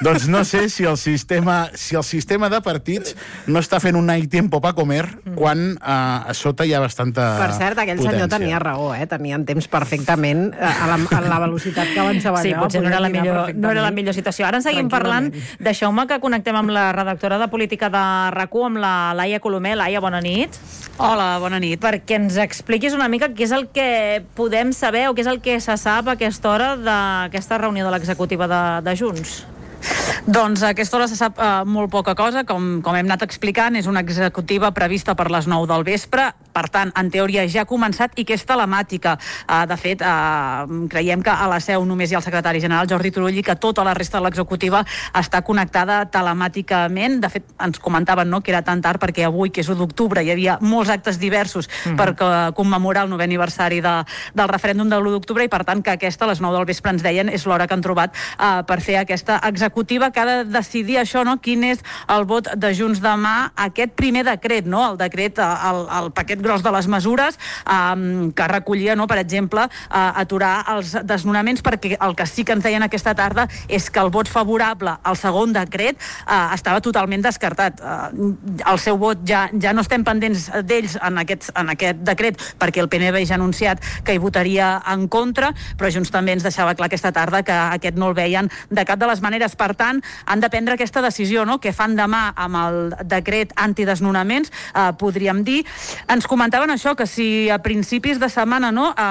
Doncs no sé si el sistema de partits no està fent un hay tiempo pa comer quan a sota hi ha bastanta Per cert, aquell potència. senyor tenia raó, tenien temps perfectament a la velocitat que avançava allò. Sí, potser no era la millor situació. Ara en seguim parlant. Deixeu-me que connectem amb la redactora de política de RAC1, amb la Laia Colomer. Laia, bona nit. Hola, bona nit. Perquè ens expliquis una mica què és el que podem saber o què és el que se sap a aquesta hora d'aquesta reunió de l'executiva de Junts. Doncs a aquesta hora se sap molt poca cosa, com hem anat explicant, és una executiva prevista per les 9 del vespre, per tant, en teoria ja ha començat i que és telemàtica. De fet, creiem que a la seu només hi ha el secretari general, Jordi Turull, i que tota la resta de l'executiva està connectada telemàticament. De fet, ens comentaven que era tan tard perquè avui, que és 1 d'octubre, hi havia molts actes diversos per commemorar el 9è aniversari del referèndum de l'1 d'octubre i, per tant, que aquesta, a les 9 del vespre, ens deien, és l'hora que han trobat per fer aquesta executiva que ha de decidir això, quin és el vot de Junts demà, aquest primer decret, el decret, el paquet gros de les mesures, que recollia, per exemple, aturar els desnonaments, perquè el que sí que ens deien aquesta tarda és que el vot favorable al segon decret estava totalment descartat. El seu vot ja no estem pendents d'ells en aquest decret, perquè el PNV ja ha anunciat que hi votaria en contra, però Junts també ens deixava clar aquesta tarda que aquest no el veien de cap de les maneres. Per tant, han de prendre aquesta decisió, que fan demà amb el decret antidesnonaments, podríem dir. Ens comentaven això, que si a principis de setmana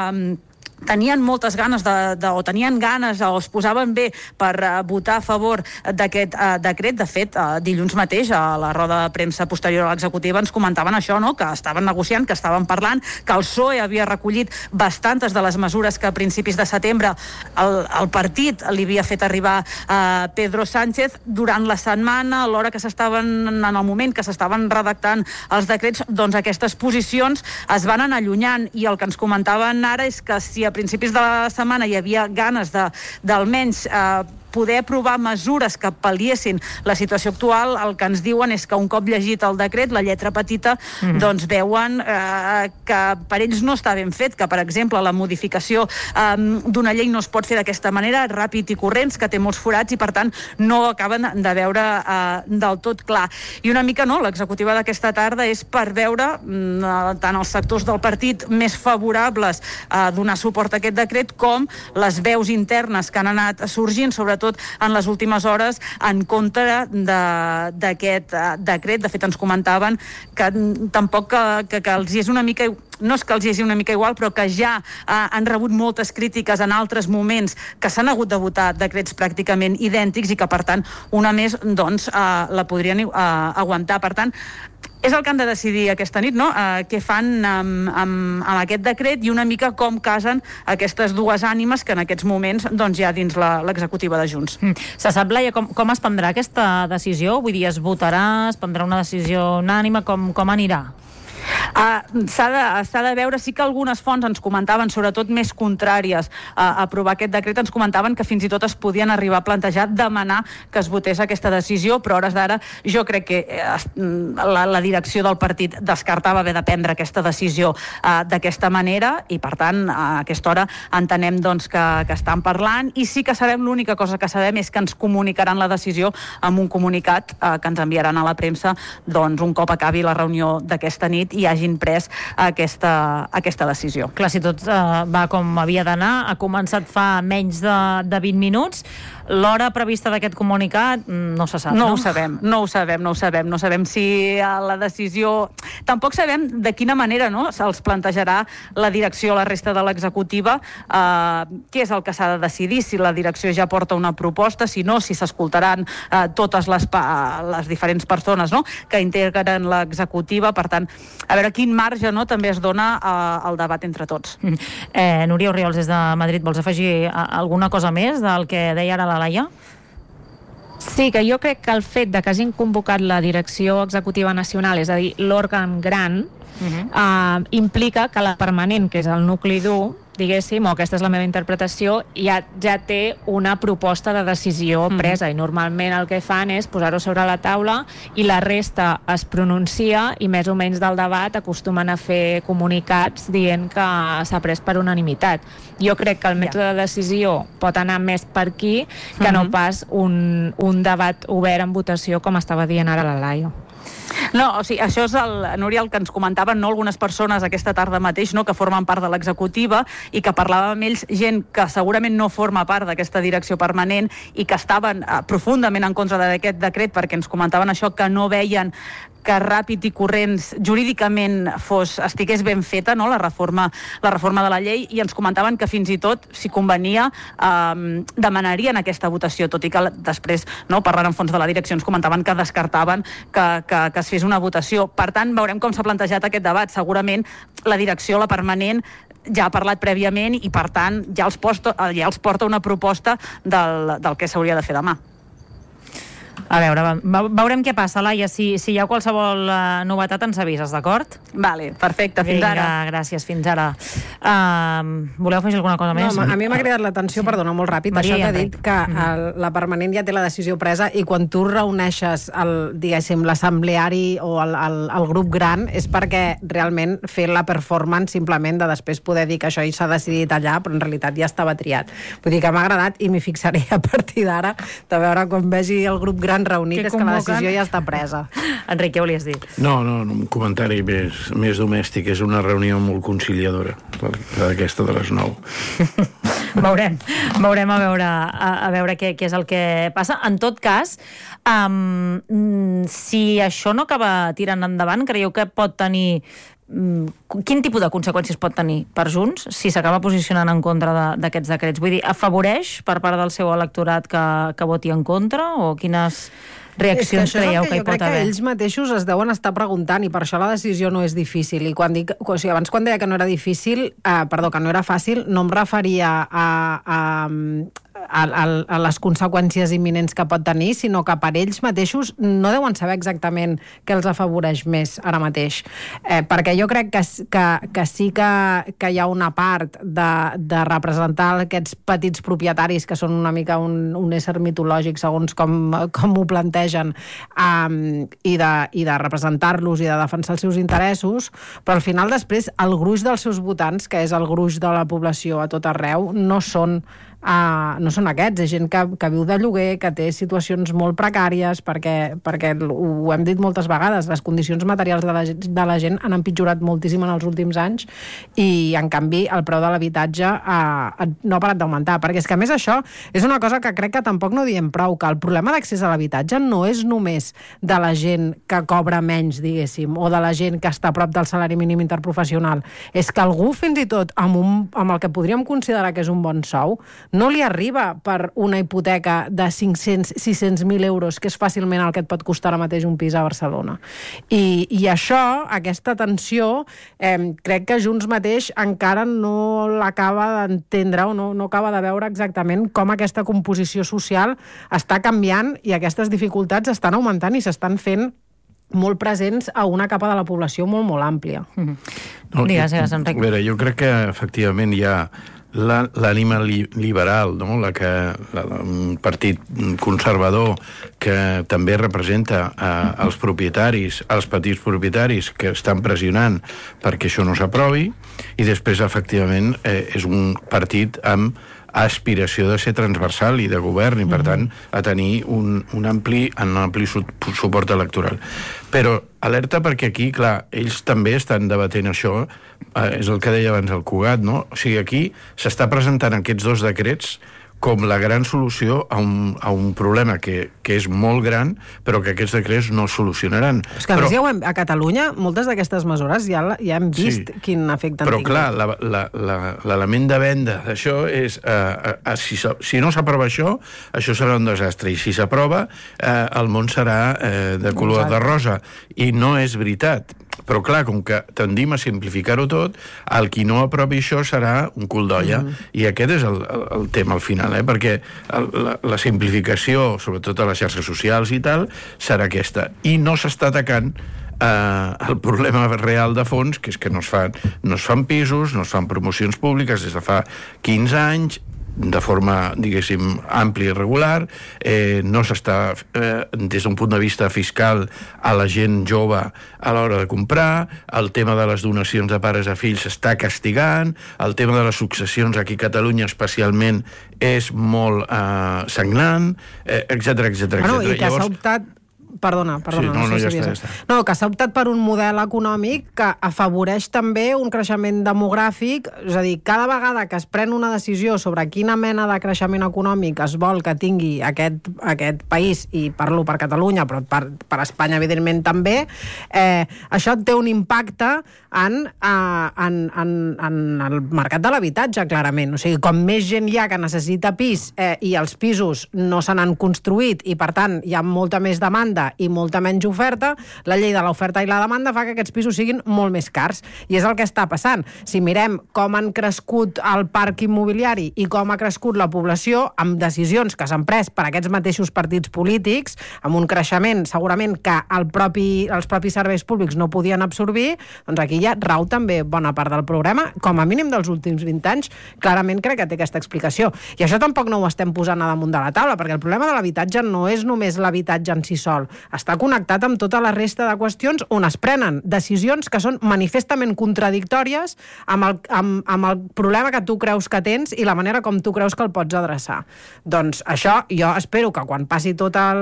tenien moltes ganes o tenien ganes o es posaven bé per votar a favor d'aquest decret. De fet, dilluns mateix, a la roda de premsa posterior a l'executiva, ens comentaven això, que estaven negociant, que estaven parlant, que el PSOE havia recollit bastantes de les mesures que a principis de setembre el partit li havia fet arribar a Pedro Sánchez. Durant la setmana, a l'hora que en el moment que s'estaven redactant els decrets, doncs aquestes posicions es van anar allunyant, i el que ens comentaven ara és que si a principis de la setmana hi havia ganes d'almenys poder aprovar mesures que pal·liessin la situació actual, el que ens diuen és que un cop llegit el decret, la lletra petita, doncs veuen que per ells no està ben fet, que per exemple la modificació d'una llei no es pot fer d'aquesta manera, ràpid i corrents, que té molts forats, i per tant no acaben de veure del tot clar. I una mica l'executiva d'aquesta tarda és per veure tant els sectors del partit més favorables a donar suport a aquest decret, com les veus internes que han anat sorgint, sobretot en les últimes hores, en contra d'aquest decret. De fet, ens comentaven que tampoc que els hi és una mica... No és que els hi hagi una mica igual, però que ja han rebut moltes crítiques en altres moments, que s'han hagut de votar decrets pràcticament idèntics i que, per tant, una més, doncs, la podrien aguantar. Per tant, és el que han de decidir aquesta nit, què fan amb aquest decret i una mica com casen aquestes dues ànimes que en aquests moments doncs, hi ha dins l'executiva de Junts. Se sap, Laia, com es prendrà aquesta decisió? Vull dir, es votarà, es prendrà una decisió unànime, com anirà? S'ha de veure. Sí que algunes fonts ens comentaven, sobretot més contràries a aprovar aquest decret, ens comentaven que fins i tot es podien arribar a plantejar demanar que es votés aquesta decisió, però a hores d'ara jo crec que la direcció del partit descartava haver de prendre aquesta decisió d'aquesta manera, i per tant a aquesta hora entenem doncs, que estan parlant, i sí que sabem, l'única cosa que sabem és que ens comunicaran la decisió amb un comunicat que ens enviaran a la premsa doncs, un cop acabi la reunió d'aquesta nit i hagin pres aquesta decisió. Clar, si tot va com havia d'anar, ha començat fa menys de 20 minuts. L'hora prevista d'aquest comunicat no se sap, no? No ho sabem si la decisió... Tampoc sabem de quina manera se'ls plantejarà la direcció a la resta de l'executiva, què és el que s'ha de decidir, si la direcció ja porta una proposta, si no, si s'escoltaran totes les diferents persones que integren l'executiva. Per tant, a veure quin marge també es dona al debat entre tots. Núria Orriols, des de Madrid, vols afegir alguna cosa més del que deia ara la Laia? Sí, que jo crec que el fet de que hagin convocat la direcció executiva nacional, és a dir, l'òrgan gran, implica que la permanent, que és el nucli dur, diguéssim, o aquesta és la meva interpretació, ja té una proposta de decisió presa, i normalment el que fan és posar-ho sobre la taula i la resta es pronuncia, i més o menys del debat acostumen a fer comunicats dient que s'ha pres per unanimitat. Jo crec que el mètode de decisió pot anar més per aquí que no pas un debat obert en votació, com estava dient ara la Laia. No, o sigui, això és Núria, el que ens comentaven algunes persones aquesta tarda mateix, que formen part de l'executiva i que parlava amb ells, gent que segurament no forma part d'aquesta direcció permanent i que estaven profundament en contra d'aquest decret perquè ens comentaven això, que no veien que ràpid i corrents jurídicament estigués ben feta, la reforma de la llei, i ens comentaven que fins i tot, si convenia, demanarien aquesta votació, tot i que després, parlant en fons de la direcció, ens comentaven que descartaven que es fes una votació. Per tant, veurem com s'ha plantejat aquest debat. Segurament la direcció, la permanent, ja ha parlat prèviament i, per tant, ja els porta una proposta del que s'hauria de fer demà. A veure, veurem què passa, Laia. Si hi ha qualsevol novetat ens avises, d'acord? Vale, perfecte, fins ara. Gràcies, fins ara. Voleu afegir alguna cosa més? No, a mi m'ha cridat l'atenció, perdona, molt ràpid, Maria, això que ha dit que la permanent ja té la decisió presa i quan tu reuneixes l'assembleari o el grup gran és perquè realment fer la performance simplement de després poder dir que això s'ha decidit allà, però en realitat ja estava triat. Vull dir que m'ha agradat i m'hi fixaré a partir d'ara de veure quan vegi el grup gran reunit, és que la decisió ja està presa. Enric, què volies dir? No, un comentari més domèstic. És una reunió molt conciliadora, aquesta de les 9. Veurem a veure què és el que passa. En tot cas, si això no acaba tirant endavant, creieu que pot tenir... Quin tipus de conseqüències pot tenir per Junts si s'acaba posicionant en contra d'aquests decrets? Vull dir, afavoreix per part del seu electorat que voti en contra, o quines reaccions creieu que hi pot haver? Jo crec que ells mateixos es deuen estar preguntant, i per això la decisió no és difícil. I abans quan deia que no era difícil, que no era fàcil, no em referia a les conseqüències imminents que pot tenir, sinó que per ells mateixos no deuen saber exactament què els afavoreix més ara mateix. Perquè jo crec que sí que hi ha una part de representar aquests petits propietaris que són una mica un ésser mitològic segons com ho plantegen, i de representar-los i de defensar els seus interessos, però al final després el gruix dels seus votants, que és el gruix de la població a tot arreu, no són aquests, és gent que viu de lloguer, que té situacions molt precàries, perquè ho hem dit moltes vegades, les condicions materials de la gent han empitjorat moltíssim en els últims anys, i en canvi el preu de l'habitatge no ha parat d'augmentar, perquè és que a més això és una cosa que crec que tampoc no diem prou, que el problema d'accés a l'habitatge no és només de la gent que cobra menys, diguéssim, o de la gent que està a prop del salari mínim interprofessional, és que algú fins i tot amb el que podríem considerar que és un bon sou no li arriba per una hipoteca de 500-600.000 euros, que és fàcilment el que et pot costar ara mateix un pis a Barcelona. I això, aquesta tensió, crec que Junts mateix encara no l'acaba d'entendre o no acaba de veure exactament com aquesta composició social està canviant i aquestes dificultats estan augmentant i s'estan fent molt presents a una capa de la població molt, molt àmplia. Digues, Enric. A veure, jo crec que efectivament hi ha l'ànima liberal, un partit conservador que també representa els propietaris, els petits propietaris que estan pressionant perquè això no s'aprovi, i després efectivament és un partit amb aspiració de ser transversal i de govern i, per tant, a tenir un ampli suport electoral. Però alerta perquè aquí, clar, ells també estan debatent això, és el que deia abans el Cugat, no? O sigui, aquí s'està presentant aquests dos decrets com la gran solució a un problema que és molt gran, però que aquests decrets no solucionaran. És que a més a Catalunya moltes d'aquestes mesures ja hem vist quin efecte han tingut. Però clar, l'element de venda d'això és si no s'aprova això serà un desastre, i si s'aprova el món serà de color de rosa, i no és veritat. Però clar, com que tendim a simplificar-ho tot, el qui no aprovi això serà un cul d'olla, i aquest és el tema al final, perquè la simplificació, sobretot a les xarxes socials i tal, serà aquesta, i no s'està atacant el problema real de fons, que és que no es fan pisos, no es fan promocions públiques des de fa 15 anys, de forma, diguéssim, àmplia i regular, no s'està, des d'un punt de vista fiscal, a la gent jove a l'hora de comprar, el tema de les donacions de pares a fills s'està castigant, el tema de les successions aquí a Catalunya especialment és molt sagnant, etcètera. Bueno, i que s'ha optat... Perdona, sí, no sé si ja està. No, que s'ha optat per un model econòmic que afavoreix també un creixement demogràfic, és a dir, cada vegada que es pren una decisió sobre quina mena de creixement econòmic es vol que tingui aquest país, i parlo per Catalunya, però per Espanya, evidentment, també, això té un impacte en el mercat de l'habitatge, clarament. O sigui, com més gent hi ha que necessita pis i els pisos no se n'han construït i, per tant, hi ha molta més demanda i molta menys oferta, la llei de l'oferta i la demanda fa que aquests pisos siguin molt més cars. I és el que està passant. Si mirem com han crescut el parc immobiliari i com ha crescut la població amb decisions que s'han pres per aquests mateixos partits polítics, amb un creixement segurament que els propis serveis públics no podien absorbir, doncs aquí ja rau també bona part del problema, com a mínim dels últims 20 anys, clarament crec que té aquesta explicació. I això tampoc no ho estem posant a damunt de la taula, perquè el problema de l'habitatge no és només l'habitatge en si sol, està connectat amb tota la resta de qüestions on es prenen decisions que són manifestament contradictòries amb el problema que tu creus que tens i la manera com tu creus que el pots adreçar. Doncs això, jo espero que quan passi tota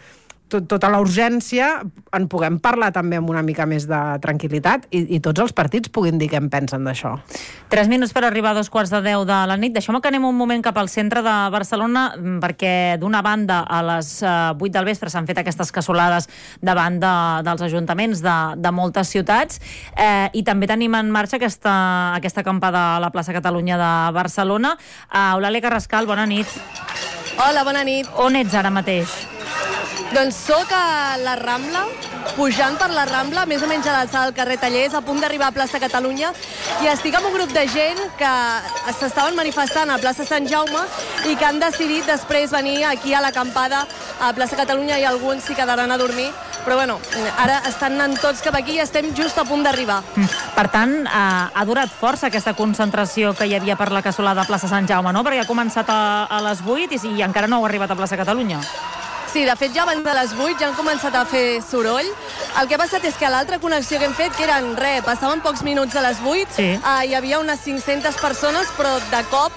la urgència en puguem parlar també amb una mica més de tranquil·litat i tots els partits puguin dir què en pensen d'això. 3 minuts per arribar a 2:15 de la nit. Deixeu-me que anem un moment cap al centre de Barcelona, perquè d'una banda a les 8 del vespre s'han fet aquestes cassolades davant dels ajuntaments de moltes ciutats, i també tenim en marxa aquesta acampada a la plaça Catalunya de Barcelona. Eulàlia Carrascal, bona nit. Hola, bona nit. On ets ara mateix? Doncs soc a la Rambla, pujant per la Rambla, més o menys a l'alçada del carrer Tallers, a punt d'arribar a plaça Catalunya, i estic amb un grup de gent que s'estaven manifestant a plaça Sant Jaume i que han decidit després venir aquí a l'acampada a plaça Catalunya, i alguns s'hi quedaran a dormir, però bueno, ara estan anant tots cap aquí i estem just a punt d'arribar. Per tant, ha durat força aquesta concentració que hi havia per la cassolada a plaça Sant Jaume, no? Perquè ha començat a les 8 i encara no heu arribat a plaça Catalunya. Sí, de fet ja abans de les 8 ja han començat a fer soroll. El que ha passat és que a l'altra connexió que hem fet, que eren passaven pocs minuts a les 8, sí. Hi havia unes 500 persones, però de cop,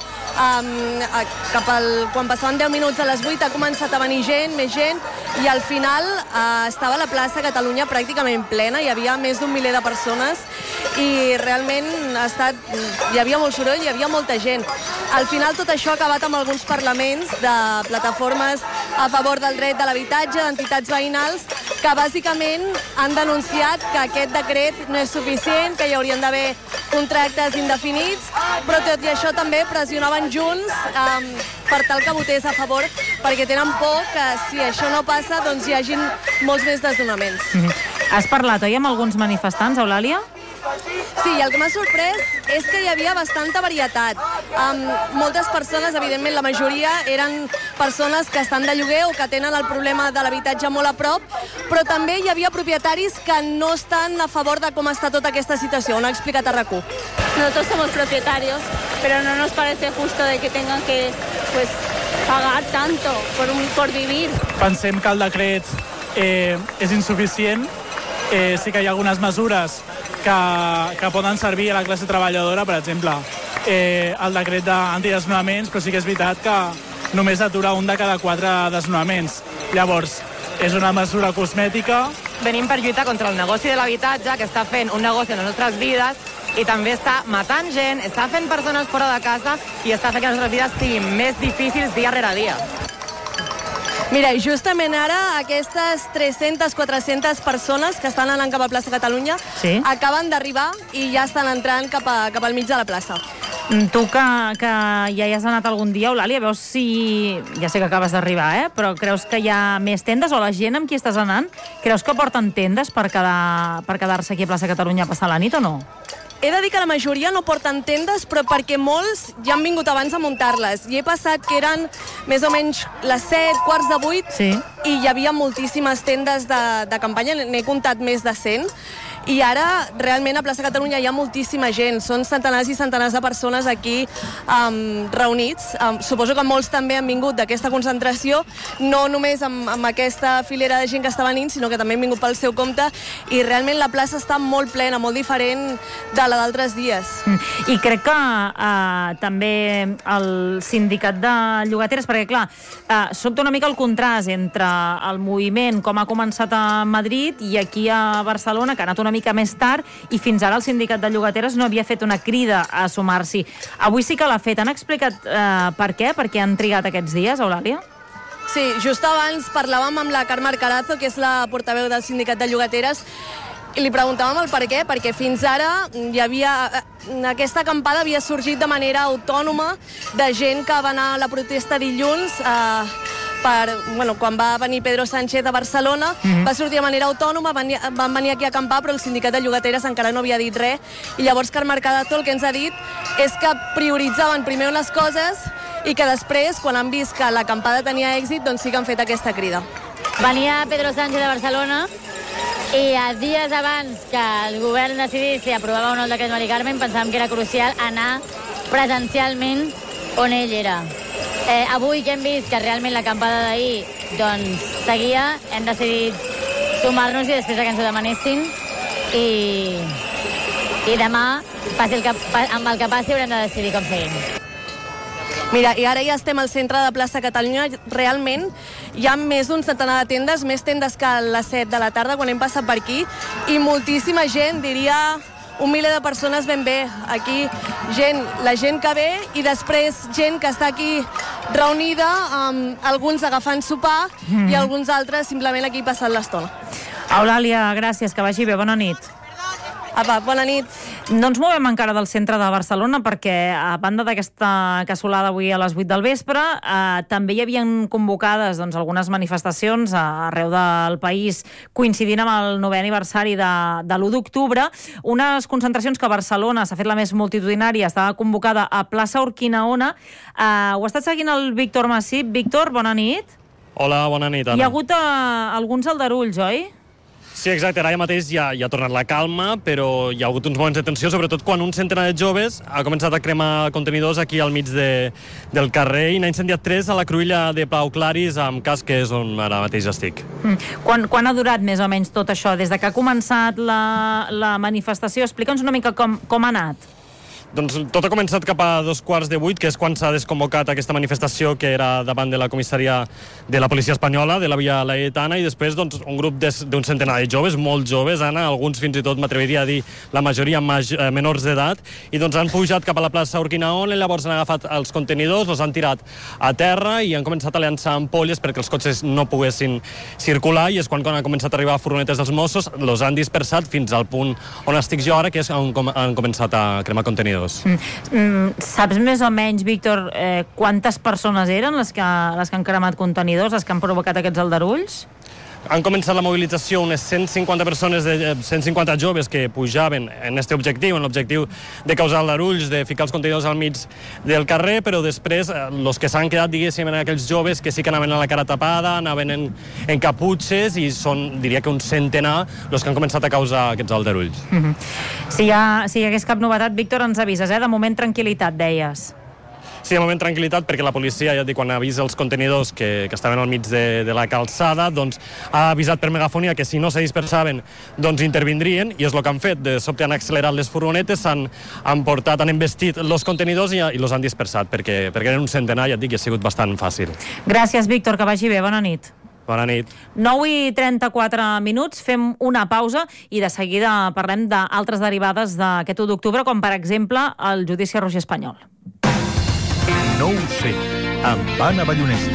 quan passaven 10 minuts a les 8 ha començat a venir gent, més gent, i al final estava la plaça Catalunya pràcticament plena, hi havia més d'un miler de persones i realment hi havia molt soroll, hi havia molta gent. Al final tot això ha acabat amb alguns parlaments de plataformes a favor del dret de l'habitatge, d'entitats veïnals, que bàsicament han denunciat que aquest decret no és suficient, que hi haurien d'haver contractes indefinits, però tot i això també pressionaven Junts per tal que votés a favor, perquè tenen por que si això no passa doncs hi hagin molts més desnonaments. Has parlat, oi, amb alguns manifestants, Eulàlia? Sí, i el que m'ha sorprès és que hi havia bastanta varietat. Moltes persones, evidentment la majoria, eren persones que estan de lloguer o que tenen el problema de l'habitatge molt a prop, però també hi havia propietaris que no estan a favor de com està tota aquesta situació. On ha explicat a RAC1. Nosotros somos propietarios, pero no nos parece justo de que tengan que pagar tanto por vivir. Pensem que el decret és insuficient. Sí que hi ha algunes mesures que poden servir a la classe treballadora, per exemple, el decret d'antidesnonaments, però sí que és veritat que només atura un de cada 4 desnonaments. Llavors, és una mesura cosmètica. Venim per lluitar contra el negoci de l'habitatge, que està fent un negoci en les nostres vides i també està matant gent, està fent persones fora de casa i està fent que les nostres vides siguin més difícils dia rere dia. Mira, justament ara aquestes 300-400 persones que estan anant cap a plaça Catalunya acaben d'arribar i ja estan entrant cap al mig de la plaça. Tu que ja hi has anat algun dia, Eulàlia, veus si... Ja sé que acabes d'arribar, però creus que hi ha més tendes, o la gent amb qui estàs anant, creus que porten tendes per quedar-se aquí a plaça Catalunya a passar la nit o no? he de dir que la majoria no porten tendes, però perquè molts ja han vingut abans a muntar-les. I he passat que eren més o menys les 7, quarts de 8, sí. I hi havia moltíssimes tendes de campanya, n'he comptat més de 100, i ara realment a Plaça Catalunya hi ha moltíssima gent, són centenars i centenars de persones aquí reunits. Suposo que molts també han vingut d'aquesta concentració, no només amb aquesta filera de gent que està venint, sinó que també han vingut pel seu compte, i realment la plaça està molt plena, molt diferent de la d'altres dies. I crec que també el sindicat de llogateres, perquè clar, sobta una mica el contrast entre el moviment com ha començat a Madrid i aquí a Barcelona, que ha anat una mica més tard, i fins ara el sindicat de llogateres no havia fet una crida a sumar-s'hi. Avui sí que l'ha fet. Han explicat per què? Per què han trigat aquests dies, Eulàlia? Sí, just abans parlàvem amb la Carme Arcarazo, que és la portaveu del sindicat de llogateres, i li preguntàvem el per què, perquè fins ara aquesta acampada havia sorgit de manera autònoma de gent que va anar a la protesta dilluns quan va venir Pedro Sánchez a Barcelona, va sortir de manera autònoma, van venir aquí a acampar, però el sindicat de llogateres encara no havia dit res, i llavors Carme Arcarazo el que ens ha dit és que prioritzaven primer unes coses i que després, quan han vist que l'acampada tenia èxit, doncs sí que han fet aquesta crida. Venia Pedro Sánchez a Barcelona i dies abans que el govern decidís si aprovava o no el decret Mari Carmen, pensàvem que era crucial anar presencialment on ell era. Avui que hem vist que realment l'acampada d'ahir doncs seguia, hem decidit sumar-nos i després que ens ho demanessin, i demà, amb el que passi, haurem de decidir com seguim. Mira, i ara ja estem al centre de Plaça Catalunya. Realment hi ha més d'un centenar de tendes, més tendes que a les 7 de la tarda quan hem passat per aquí, i moltíssima gent, diria 1 miler de persones ben bé. Aquí la gent que ve, i després gent que està aquí reunida, alguns agafant sopar i alguns altres simplement aquí passant l'estona. Eulàlia, gràcies, que vagi bé, bona nit. Apa, bona nit. No ens movem encara del centre de Barcelona perquè, a banda d'aquesta cassolada avui a les 8 del vespre, també hi havien convocades algunes manifestacions arreu del país coincidint amb el 9è aniversari de l'1 d'octubre. Unes concentracions que a Barcelona s'ha fet la més multitudinària, estava convocada a plaça Urquinaona. Ho ha estat seguint el Víctor Massip. Víctor, bona nit. Hola, bona nit, Anna. Hi ha hagut alguns aldarulls, oi? Sí, exacte, ara mateix ja ha tornat la calma, però hi ha hagut uns moments de tensió, sobretot quan un centenar de joves ha començat a cremar contenidors aquí al mig del carrer i n'ha incendiat 3 a la cruïlla de Pau Claris, amb Cas, que és on ara mateix estic. Quan ha durat més o menys tot això? Des de que ha començat la manifestació, explica'ns una mica com ha anat. Doncs tot ha començat cap a 7:15, que és quan s'ha desconvocat aquesta manifestació que era davant de la comissaria de la policia espanyola, de la Via Laietana, i després un grup d'un centenar de joves, molt joves, Anna, alguns fins i tot m'atreviria a dir la majoria menors d'edat, i doncs han pujat cap a la plaça Urquinaona, llavors han agafat els contenidors, els han tirat a terra i han començat a llançar ampolles perquè els cotxes no poguessin circular, i és quan han començat a arribar furgonetes dels Mossos, els han dispersat fins al punt on estic jo ara, que és on han començat a cremar contenidors. Saps més o menys, Víctor, quantes persones eren les que han cremat contenidors, les que han provocat aquests aldarulls? Han començat la mobilització unes 150 persones, 150 joves que pujaven en aquest objectiu, en l'objectiu de causar aldarulls, de ficar els contenidors al mig del carrer, però després els que s'han quedat, diguéssim, eren aquells joves que sí que anaven a la cara tapada, anaven en caputxes, i són, diria que un centenar, els que han començat a causar aquests aldarulls. Si hi hagués cap novetat, Víctor, ens avises, De moment, tranquil·litat, deies. Sí, de moment tranquil·litat, perquè la policia, ja et dic, quan avisa els contenidors que estaven al mig de la calçada, doncs ha avisat per megafonia que si no se dispersaven, doncs intervindrien, i és el que han fet. De sobte han accelerat les furgonetes, han investit els contenidors i els han dispersat, perquè eren un centenar, ja et dic, i ha sigut bastant fàcil. Gràcies, Víctor, que vagi bé, bona nit. Bona nit. 9:34, fem una pausa i de seguida parlem d'altres derivades d'aquest 1 d'octubre, com per exemple el judici a Roger Espanyol. 9-7, amb Anna Ballonesta.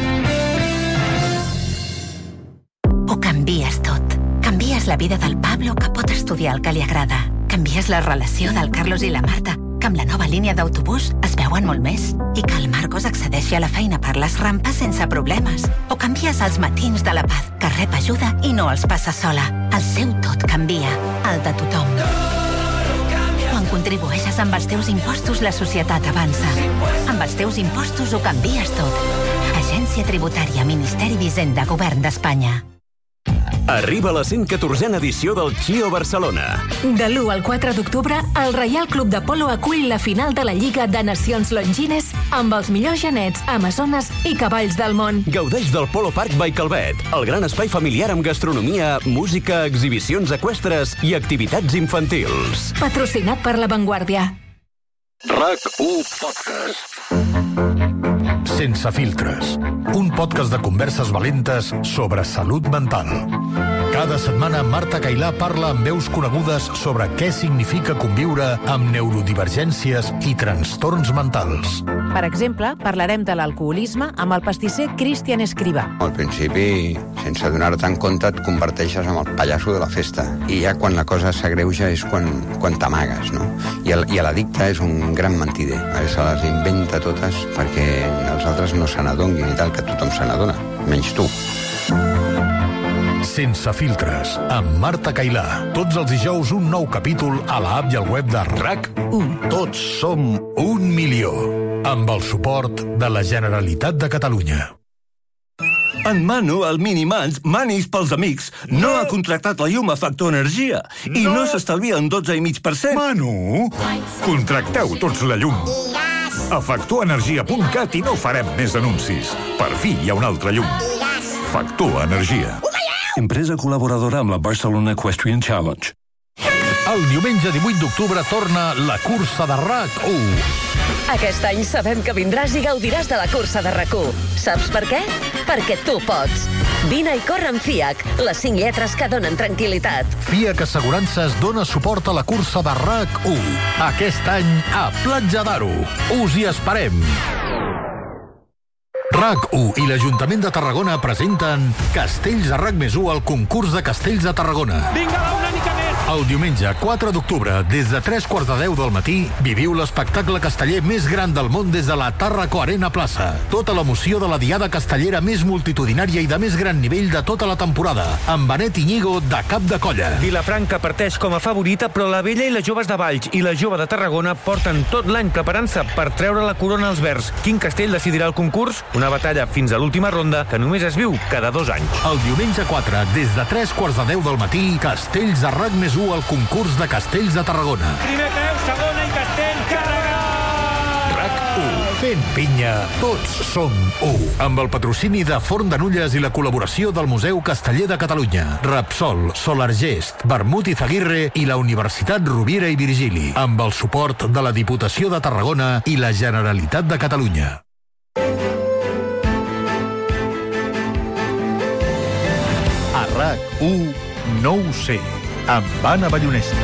Ho canvies tot. Canvies la vida del Pablo, que pot estudiar el que li agrada. Canvies la relació del Carlos i la Marta, que amb la nova línia d'autobús es veuen molt més. I que el Marcos accedeixi a la feina per les rampes sense problemes. O canvies els matins de la Paz, que rep ajuda i no els passa sola. El seu tot canvia, el de tothom. Quan Quan contribueixes amb els teus impostos, la societat avança. Amb els teus impostos ho canvies tot. Agència Tributària, Ministeri d'Hisenda, Govern d'Espanya. Arriba la 114a edició del Chio Barcelona. De l'1 al 4 d'octubre, el Reial Club de Polo acull la final de la Lliga de Nacions Longines amb els millors genets, amazones i cavalls del món. Gaudeix del Polo Park by Calvet, el gran espai familiar amb gastronomia, música, exhibicions eqüestres i activitats infantils. Patrocinat per La Vanguardia. RAC1 Podcast. Sense filtres. Un podcast de converses valentes sobre salut mental. Cada setmana Marta Cailà parla amb veus conegudes sobre què significa conviure amb neurodivergències i trastorns mentals. Per exemple, parlarem de l'alcoholisme amb el pastisser Cristian Escrivà. Al principi, sense donar-te en compte, et converteixes en el pallasso de la festa. I ja quan la cosa s'agreuja és quan t'amagues, no? I l'addicte és un gran mentider. Se les inventa totes perquè els altres no se n'adonguin i tal, que tothom se n'adona, menys tu. Sense filtres, amb Marta Cailà. Tots els dijous un nou capítol a l'app i al web de RAC1. Tots som 1 milió. Amb el suport de la Generalitat de Catalunya. En Manu, el Minimans, Manis pels amics, no ha contractat la llum a Factor Energia i no s'estalvia en 12,5%. Manu, contracteu tots la llum. A factorenergia.cat i no farem més anuncis. Per fi hi ha una altra llum. Factor Energia. Empresa col·laboradora amb la Barcelona Equestrian Challenge. El diumenge 18 d'octubre torna la cursa de RAC1. Aquest any sabem que vindràs i gaudiràs de la cursa de RAC1. Saps per què? Perquè tu pots. Vine i corre amb FIAC, les 5 lletres que donen tranquil·litat. FIAC Assegurances dona suport a la cursa de RAC1. Aquest any a Platja d'Aro. Us hi esperem. RAC1 i l'Ajuntament de Tarragona presenten Castells de RAC+1 al concurs de Castells de Tarragona. Vinga, una mica més! El diumenge 4 d'octubre, des de 3:15 del matí, viviu l'espectacle casteller més gran del món des de la Tàrraco Arena Plaça. Tota l'emoció de la diada castellera més multitudinària i de més gran nivell de tota la temporada, amb Benet Iñigo de cap de colla. Vilafranca parteix com a favorita, però la Vella i les joves de Valls i la jove de Tarragona porten tot l'any preparant-se per treure la corona als verds. Quin castell decidirà el concurs? Una batalla fins a l'última ronda que només es viu cada 2 anys. El diumenge 4, des de 3:15 del matí, Castells de RAC+1 al concurs de Castells de Tarragona. Primer peu, segona i castell, carregat! RAC1. Fent pinya, tots som 1. Amb el patrocini de Forn de Nulles i la col·laboració del Museu Casteller de Catalunya, Repsol, Solargest, Vermut i Zaguirre i la Universitat Rovira i Virgili. Amb el suport de la Diputació de Tarragona i la Generalitat de Catalunya. A RAC1, no ho sé, amb Anna Ballonesta.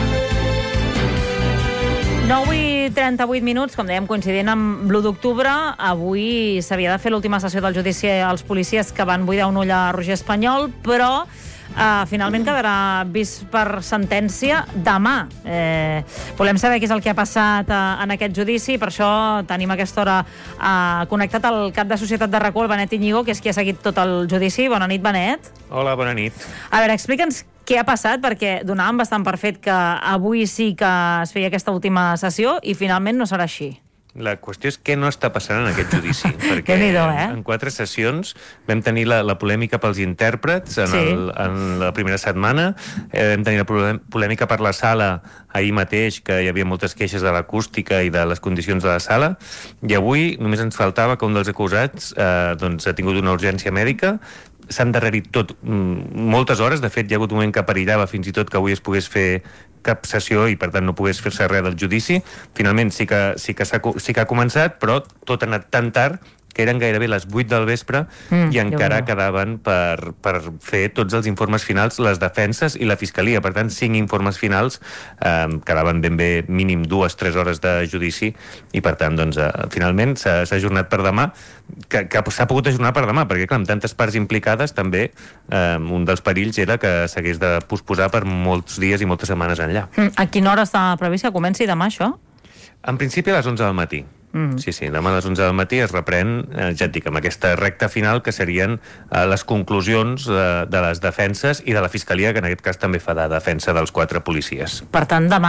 9:38, com dèiem, coincidint amb l'1 d'octubre, avui s'havia de fer l'última sessió del judici als policies que van buidar un ull a Roger Espanyol, però finalment quedarà vist per sentència demà. Volem saber què és el que ha passat en aquest judici, per això tenim a aquesta hora connectat el cap de Societat de RAC1, el Benet Iñigo, que és qui ha seguit tot el judici. Bona nit, Benet. Hola, bona nit. A veure, explica'ns què ha passat, perquè donàvem bastant per fet que avui sí que es feia aquesta última sessió i finalment no serà així. La qüestió és què no està passant en aquest judici, perquè en 4 sessions vam tenir la polèmica pels intèrprets en la primera setmana, vam tenir la polèmica per la sala ahir mateix, que hi havia moltes queixes de l'acústica i de les condicions de la sala, i avui només ens faltava que un dels acusats ha tingut una urgència mèdica. S'ha endarrerit tot moltes hores. De fet, hi ha hagut un moment que perillava fins i tot que avui es pogués fer cap sessió i per tant no pogués fer-se res del judici. Finalment sí que ha començat, però tot ha anat tan tard que eren gairebé les 8 del vespre i encara quedaven per fer tots els informes finals, les defenses i la fiscalia. Per tant, 5 informes finals, quedaven ben bé mínim 2-3 hores de judici i per tant, finalment s'ha ajornat per demà, que s'ha pogut ajornar per demà, perquè clar, amb tantes parts implicades també un dels perills era que s'hagués de posposar per molts dies i moltes setmanes enllà. A quina hora està previst que comenci demà, això? En principi a les 11 del matí. Sí, demà a les 11 del matí es reprèn, ja et dic, amb aquesta recta final que serien les conclusions de les defenses i de la fiscalia, que en aquest cas també fa de defensa dels 4 policies. Per tant, demà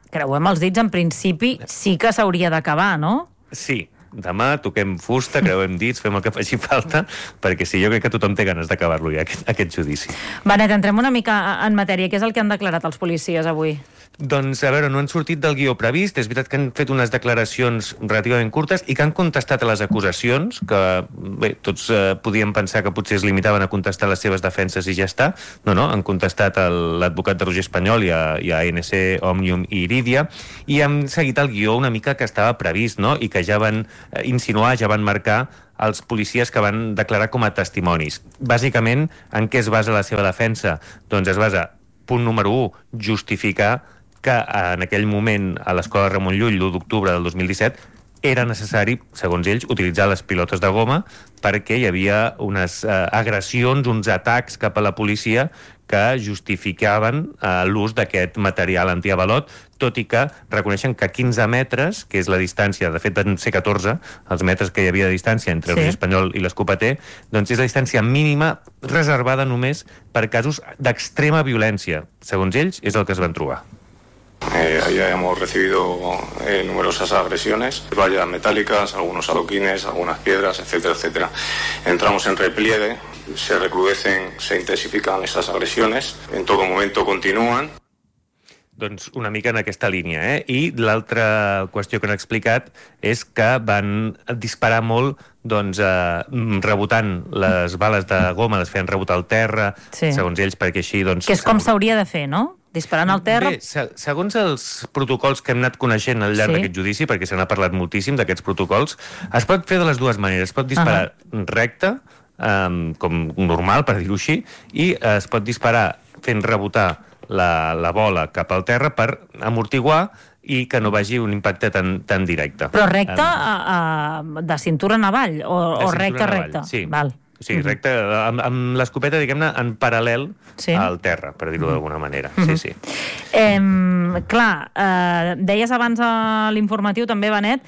creuem els dits, en principi sí que s'hauria d'acabar, no? Sí. Demà toquem fusta, creuem dits, fem el que faci falta, perquè sí, jo crec que tothom té ganes d'acabar-lo ja, aquest judici. Benet, entrem una mica en matèria. Què és el que han declarat els policies avui? Doncs, a veure, no han sortit del guió previst. És veritat que han fet unes declaracions relativament curtes i que han contestat a les acusacions, que, bé, tots podíem pensar que potser es limitaven a contestar les seves defenses i ja està. No, han contestat a l'advocat de Roger Espanyol i a ANC, Òmnium i Iridia, i han seguit el guió una mica que estava previst, no?, i que ja van insinuar, ja van marcar els policies que van declarar com a testimonis. Bàsicament, en què es basa la seva defensa? Doncs es basa, punt número 1, justificar que en aquell moment a l'escola Ramon Llull, l'1 d'octubre del 2017, era necessari, segons ells, utilitzar les pilotes de goma perquè hi havia unes agressions, uns atacs cap a la policia que justificaven l'ús d'aquest material antiavalot, tot i que reconeixen que 15 metres, que és la distància, de fet van ser 14, els metres que hi havia de distància entre el Roger Espanyol i l'escopeter, doncs és la distància mínima reservada només per casos d'extrema violència. Segons ells, és el que es van trobar. Ya hemos recibido numerosas agresiones, vallas metálicas, algunos adoquines, algunas piedras, etcétera, etcétera. Entramos en repliegue, se recrudecen, se intensifican esas agresiones, en todo momento continúan. Doncs una mica en aquesta línia, I l'altra qüestió que han explicat és que van disparar molt, doncs, rebotant les bales de goma, les feien rebotar al terra, segons ells, perquè així, doncs... Que és com s'hauria de fer, no? Disparant al terra... Bé, segons els protocols que hem anat coneixent al llarg d'aquest judici, perquè se n'ha parlat moltíssim d'aquests protocols, es pot fer de les dues maneres. Es pot disparar recte, com normal, per dir-ho així, i es pot disparar fent rebotar la bola cap al terra per amortiguar i que no vagi un impacte tan directe. Però recte de cintura en avall o recte? Sí. Val. Sí, recte, amb l'escopeta, diguem-ne, en paral·lel al terra, per dir-ho d'alguna manera. Sí. Clar, deies abans a l'informatiu també, Benet,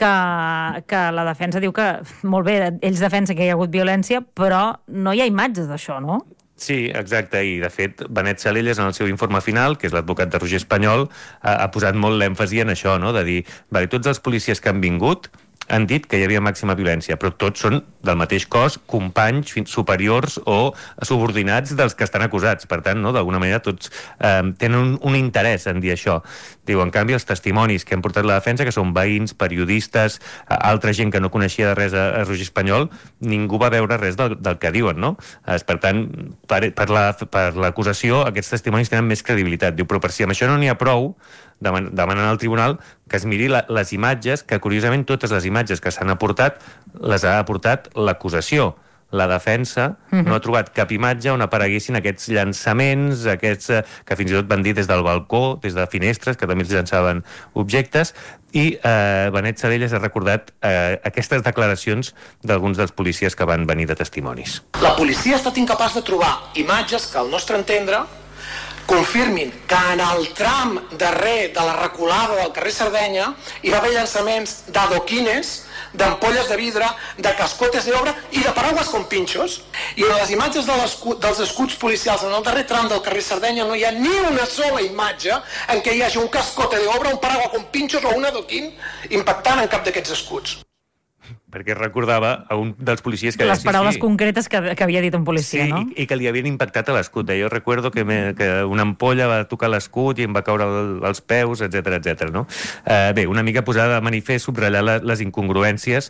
que la defensa diu que, molt bé, ells defensen que hi ha hagut violència, però no hi ha imatges d'això, no? Sí, exacte, i de fet Benet Salellas en el seu informe final, que és l'advocat de Roger Espanyol, ha posat molt l'èmfasi en això, no?, de dir, vale, tots els policies que han vingut han dit que hi havia màxima violència, però tots són del mateix cos, companys superiors o subordinats dels que estan acusats. Per tant, no, d'alguna manera tots tenen un interès en dir això. Diu, en canvi, els testimonis que han portat la defensa, que són veïns, periodistes, altra gent que no coneixia de res a Roger Espanyol, ningú va veure res del que diuen, no? Per tant, per l'acusació, aquests testimonis tenen més credibilitat. Diu, però per si amb això no n'hi ha prou, demanant al tribunal que es miri les imatges, que curiosament totes les imatges que s'han aportat les ha aportat l'acusació. La defensa no ha trobat cap imatge on apareguessin aquests llançaments, aquests que fins i tot van dir des del balcó, des de finestres, que també els llançaven objectes, i Benet Salellas ha recordat aquestes declaracions d'alguns dels policies que van venir de testimonis. La policia ha estat incapaç de trobar imatges que, al nostre entendre, confirmin que en el tram darrer de la reculada del carrer Sardenya hi va haver llançaments d'adoquines, d'ampolles de vidre, de cascotes d'obra i de paraules com pinxos. I en les imatges dels escuts policials en el darrer tram del carrer Sardenya no hi ha ni una sola imatge en què hi hagi un cascote d'obra, un paraigua com pinxos o un adoquín impactant en cap d'aquests escuts. Perquè recordava a un dels policies que... Les paraules concretes que havia dit un policia, sí, no? I que li havien impactat a l'escut. Jo recordo que una ampolla va tocar l'escut i em va caure als peus, etc, no? Bé, una mica posar de manifest, subratllar les incongruències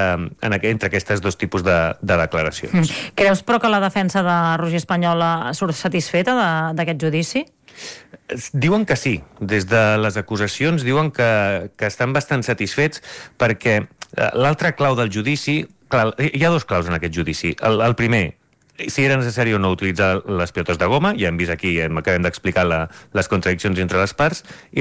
entre aquests dos tipus de declaracions. Creus, però, que la defensa de Roger Espanyol surt satisfeta d'aquest judici? Diuen que sí. Des de les acusacions diuen que estan bastant satisfets perquè l'altra clau del judici... Clar, hi ha dos claus en aquest judici. El primer, si era necessari o no utilitzar les pilotes de goma, ja hem vist aquí, acabem d'explicar les contradiccions entre les parts, i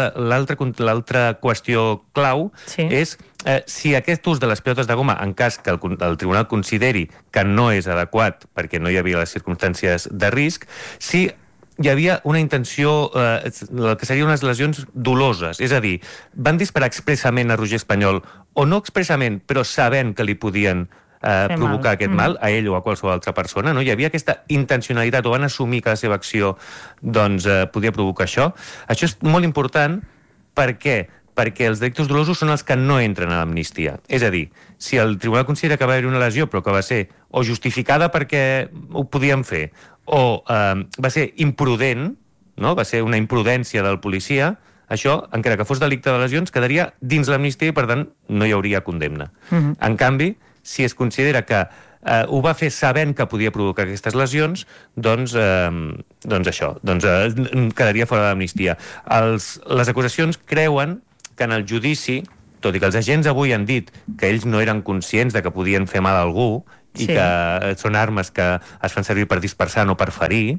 l'altra qüestió clau és si aquest ús de les pilotes de goma, en cas que el tribunal consideri que no és adequat perquè no hi havia les circumstàncies de risc, si hi havia una intenció, el que serien unes lesions doloses. És a dir, van disparar expressament a Roger Espanyol, o no expressament, però sabent que li podien provocar aquest mal a ell o a qualsevol altra persona, no? Hi havia aquesta intencionalitat, o van assumir que la seva acció podia provocar això. Això és molt important. Per què? Perquè els delictes dolosos són els que no entren a l'amnistia. És a dir, si el tribunal considera que va haver una lesió però que va ser o justificada perquè ho podien fer o va ser imprudent, no? Va ser una imprudència del policia, això, encara que fos delicte de lesions, quedaria dins l'amnistia i, per tant, no hi hauria condemna. En canvi, si es considera que ho va fer sabent que podia provocar aquestes lesions, doncs quedaria fora de l'amnistia. Les acusacions creuen que en el judici, tot i que els agents avui han dit que ells no eren conscients de que podien fer mal a algú i que són armes que es fan servir per dispersar, no per ferir,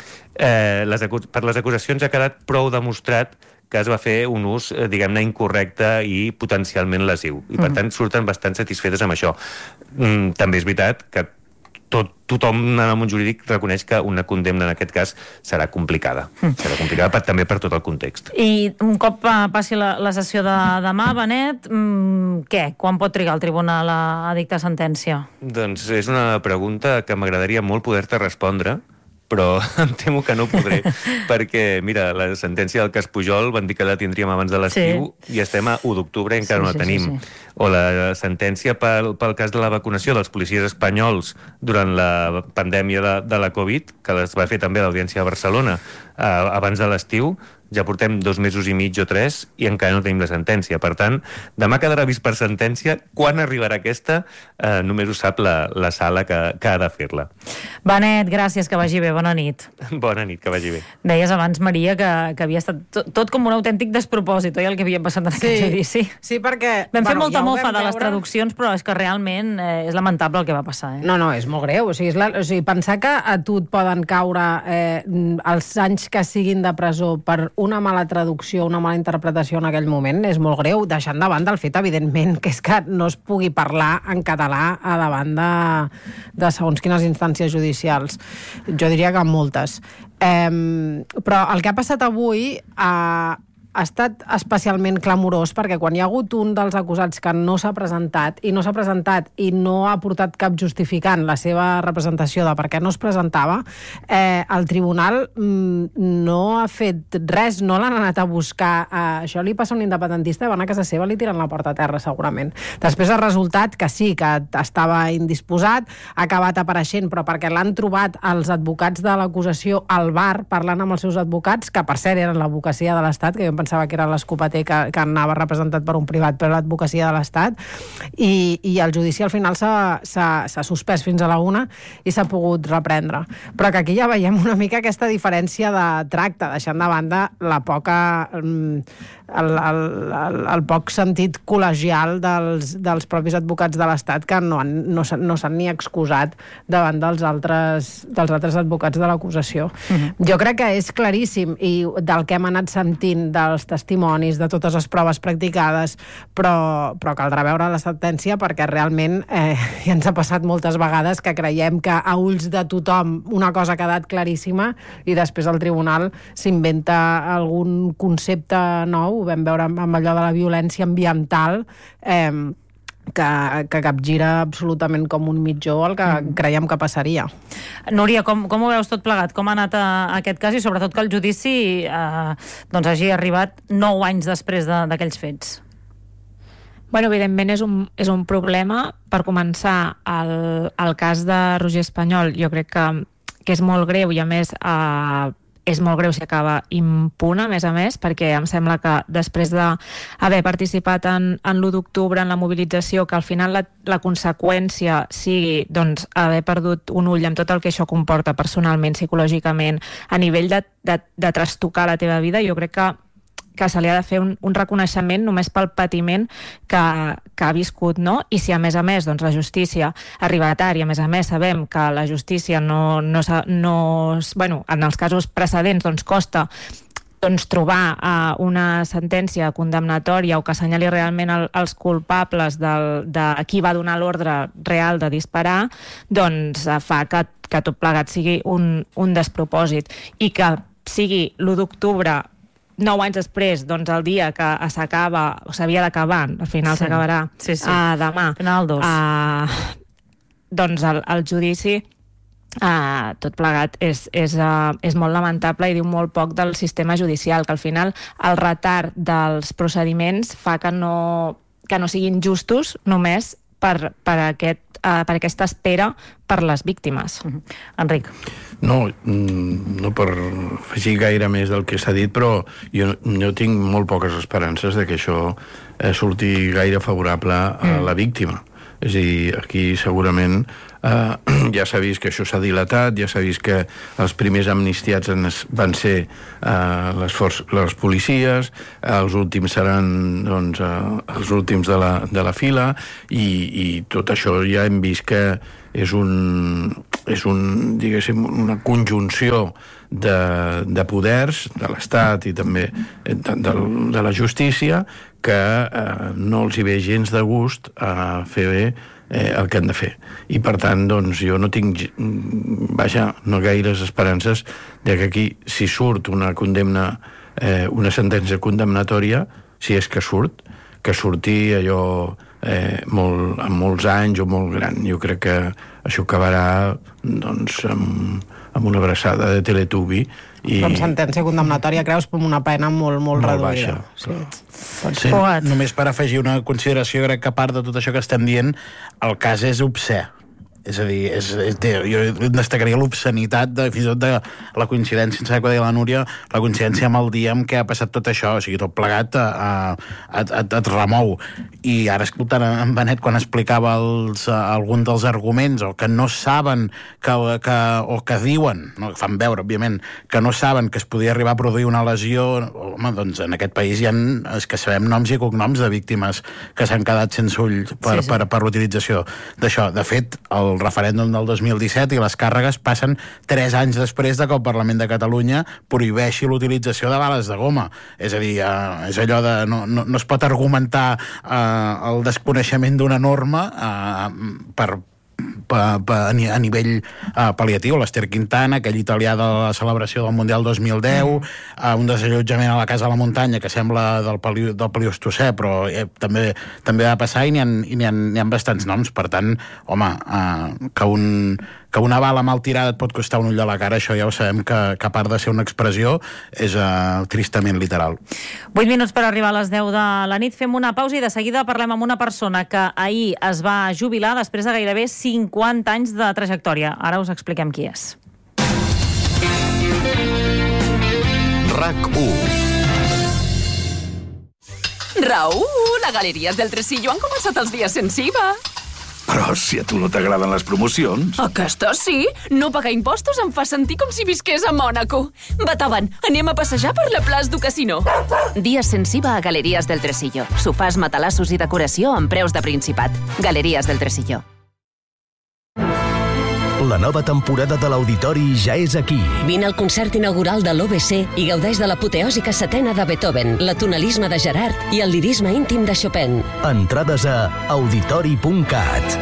per les acusacions ha quedat prou demostrat que es va fer un ús, diguem-ne, incorrecte i potencialment lesiu. I, per tant, surten bastant satisfetes amb això. També és veritat que tothom en el món jurídic reconeix que una condemna en aquest cas serà complicada. Serà complicada també per tot el context. I un cop passi la sessió de demà, Benet, què? Quan pot trigar el tribunal a dictar sentència? Doncs és una pregunta que m'agradaria molt poder-te respondre, però em temo que no podré, perquè, mira, la sentència del cas Pujol van dir que la tindríem abans de l'estiu i estem a 1 d'octubre i encara no la tenim. O la sentència pel cas de la vacunació dels policies espanyols durant la pandèmia de la Covid, que es va fer també a l'Audiència de Barcelona abans de l'estiu, ja portem 2 mesos i mig o 3 i encara no tenim la sentència. Per tant, demà quedarà vist per sentència. Quan arribarà aquesta, només ho sap la sala que ha de fer-la. Benet, gràcies, que vagi bé. Bona nit. Bona nit, que vagi bé. Deies abans, Maria, que havia estat tot com un autèntic despropòsit, oi, el que havia passat en aquest judici? Sí, perquè... Vam fer molta mofa de les traduccions, però és que realment és lamentable el que va passar. No, és molt greu. O sigui, pensar que a tu et poden caure els anys que siguin de presó per una mala traducció, una mala interpretació en aquell moment, és molt greu, deixant de banda el fet, evidentment, que és que no es pugui parlar en català a davant de segons quines instàncies judicials. Jo diria que moltes. Però el que ha passat avui ha estat especialment clamorós perquè quan hi ha hagut un dels acusats que no s'ha presentat i no ha portat cap justificant la seva representació de per què no es presentava, el tribunal no ha fet res, no l'han anat a buscar. Això li passa a un independentista i van a casa seva li tiren la porta a terra, segurament. Després ha resultat que sí, que estava indisposat, ha acabat apareixent, però perquè l'han trobat els advocats de l'acusació al bar parlant amb els seus advocats, que per cert eren l'advocacia de l'Estat, que jo pensava que era l'escopeter que anava representat per un privat, però l'advocacia de l'Estat, i el judici al final s'ha suspès fins a la 1 i s'ha pogut reprendre. Però que aquí ja veiem una mica aquesta diferència de tracte, deixant de banda la poca... el poc sentit col·legial dels propis advocats de l'Estat que no s'han ni excusat davant dels altres advocats de l'acusació. Jo crec que és claríssim, i del que hem anat sentint dels testimonis, de totes les proves practicades, però caldrà veure la sentència perquè realment ja ens ha passat moltes vegades que creiem que a ulls de tothom una cosa ha quedat claríssima i després el tribunal s'inventa algun concepte nou. Ho vam veure amb allò de la violència ambiental, que capgira absolutament com un mitjó el que creiem que passaria. Núria, com ho veus tot plegat? Com ha anat aquest cas i sobretot que el judici hagi arribat 9 anys després d'aquells fets? Bueno, evidentment és un problema. Per començar, el cas de Roger Espanyol jo crec que és molt greu i a més és molt greu si acaba impune, a més, perquè em sembla que després d'haver participat en l'1 d'octubre en la mobilització, que al final la conseqüència sigui haver perdut un ull amb tot el que això comporta personalment, psicològicament, a nivell de trastocar la teva vida, jo crec que se li ha de fer un reconeixement només pel patiment que ha viscut, no? I si a més, la justícia arriba tard i a més sabem que la justícia en els casos precedents costa trobar una sentència condemnatòria o que assenyali realment els culpables de qui va donar l'ordre real de disparar, fa que tot plegat sigui un despropòsit i que sigui l'1 d'octubre 9 anys després, el dia que s'havia d'acabar, al final s'acabarà demà. Final 2. doncs el judici tot plegat és molt lamentable i diu molt poc del sistema judicial, que al final el retard dels procediments fa que no siguin justos només per aquesta espera per les víctimes. Enric. No per afegir gaire més del que s'ha dit, però jo tinc molt poques esperances de que això surti gaire favorable a la víctima. És a dir, aquí segurament ja s'ha vist que això s'ha dilatat, ja s'ha vist que els primers amnistiats van ser les policies, els últims seran doncs, els últims de la fila, i tot això ja hem vist que és diguéssim, una conjunció de poders de l'Estat i també de la justícia que no els hi ve gens de gust a fer bé el que han de fer. I per tant, doncs, jo no tinc no gaires esperances de que aquí, si surt una condemna, una sentència condemnatòria, si és que surt, que surti allò amb molts anys o molt gran. Jo crec que això acabarà doncs, amb una abraçada de Teletubby. Amb sentència condemnatòria, creus, com una pena molt reduïda. Sí, només per afegir una consideració, crec que a part de tot això que estem dient, el cas és obscè. És a dir, jo destacaria l'obscenitat fins i tot de la coincidència, sense que ho deia la Núria, la coincidència amb el dia en què ha passat tot això, o sigui, tot plegat et remou. I ara escoltant en Benet quan explicava algun dels arguments, o que no saben o que diuen, no, fan veure, òbviament, que no saben que es podia arribar a produir una lesió, home, doncs en aquest país hi ha que sabem noms i cognoms de víctimes que s'han quedat sense ull per l'utilització d'això. De fet, el referèndum del 2017 i les càrregues passen 3 anys després de que el Parlament de Catalunya prohibeixi l'utilització de bales de goma. És a dir, és allò de no es pot argumentar el desconeixement d'una norma a nivell pal·liatiu. L'Ester Quintana, aquell italià de la celebració del Mundial 2010, un desallotjament a la Casa de la Muntanya que sembla del Pliocè, però també va passar i n'hi ha bastants noms. Per tant, home, que una bala mal tirada et pot costar un ull de la cara, això ja ho sabem que a part de ser una expressió és tristament literal. 8 minuts per arribar a les 10 de la nit. Fem una pausa i de seguida parlem amb una persona que ahir es va jubilar després de gairebé 50 anys de trajectòria. Ara us expliquem qui és. RAC1. Raül, a Galeries del Tresillo han començat els dies sense IVA. Però si a tu no t'agraden les promocions... Aquesta sí! No pagar impostos em fa sentir com si visqués a Mònaco. Bataven, anem a passejar per la Place du Casino. Dies sense IVA a Galeries del Tresillo. Sofàs, matalassos i decoració amb preus de Principat. Galeries del Tresillo. La nova temporada de l'Auditori ja és aquí. Vine al concert inaugural de l'OBC i gaudeix de l'apoteòsica setena de Beethoven, la tonalisme de Gerard i el lirisme íntim de Chopin. Entrades a auditori.cat.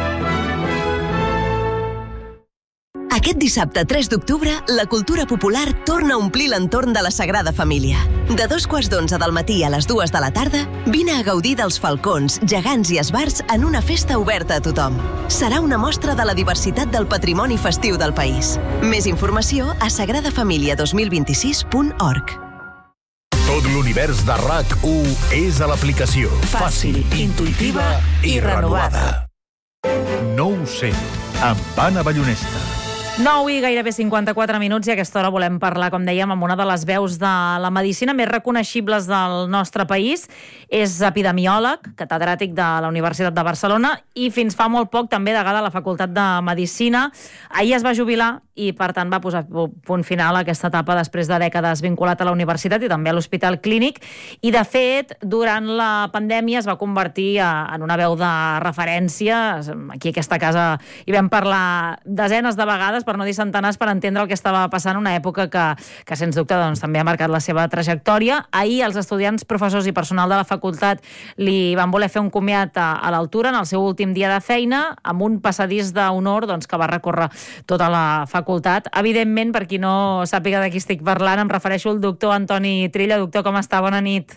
Aquest dissabte 3 d'octubre, la cultura popular torna a omplir l'entorn de la Sagrada Família. De 11:15 del matí a les 2 de la tarda, vine a gaudir dels falcons, gegants i esbarts en una festa oberta a tothom. Serà una mostra de la diversitat del patrimoni festiu del país. Més informació a sagradafamilia2026.org. Tot l'univers de RAC1 és a l'aplicació. Fàcil, intuïtiva i renovada. No ho sé, amb Anna Ballonesta. 9 i gairebé 54 minuts, i a aquesta hora volem parlar, com dèiem, amb una de les veus de la medicina més reconeixibles del nostre país. És epidemiòleg, catedràtic de la Universitat de Barcelona i fins fa molt poc també degà de la Facultat de Medicina. Ahir es va jubilar i, per tant, va posar punt final a aquesta etapa després de dècades vinculat a la universitat i també a l'Hospital Clínic. I, de fet, durant la pandèmia es va convertir en una veu de referència. Aquí a aquesta casa hi vam parlar desenes de vegades, per no dir centenars, per entendre el que estava passant, una època que sens dubte doncs, també ha marcat la seva trajectòria. Ahir els estudiants, professors i personal de la facultat li van voler fer un comiat a l'altura en el seu últim dia de feina, amb un passadís d'honor doncs, que va recórrer tota la facultat. Evidentment, per qui no sàpiga de qui estic parlant, em refereixo al doctor Antoni Trilla. Doctor, com està? Bona nit.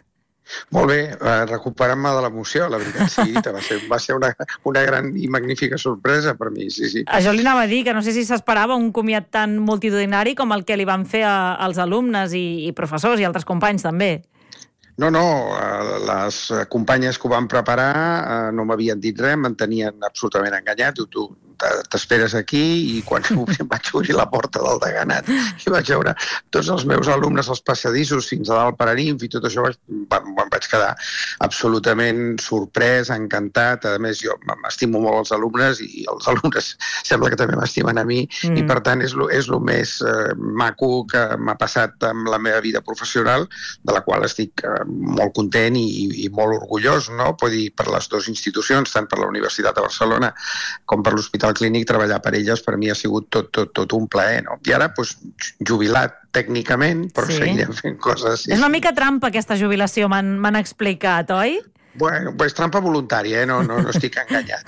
Molt bé, recuperant-me de l'emoció, la veritat, sí, va ser una gran i magnífica sorpresa per mi, sí. Això li anava a dir, que no sé si s'esperava un comiat tan multitudinari com el que li van fer als alumnes i professors i altres companys també. No, les companyes que ho van preparar no m'havien dit res, me'n tenien absolutament enganyat. Tu t'esperes aquí, i quan vaig obrir la porta del deganat i vaig veure tots els meus alumnes als passadissos fins a dalt per Arinf i tot això, em vaig quedar absolutament sorprès, encantat. A més, jo m'estimo molt els alumnes i els alumnes sembla que també m'estimen a mi, i per tant és el més maco que m'ha passat amb la meva vida professional, de la qual estic molt content i molt orgullós, no? Vull dir, per les dues institucions, tant per la Universitat de Barcelona com per l'Hospital Clínic, treballar per elles per mi ha sigut tot un plaer, no? I ara, jubilat tècnicament, però seguirem fent coses. És una mica trampa aquesta jubilació, m'han explicat, oi? Bueno, és trampa voluntària, no estic enganyat.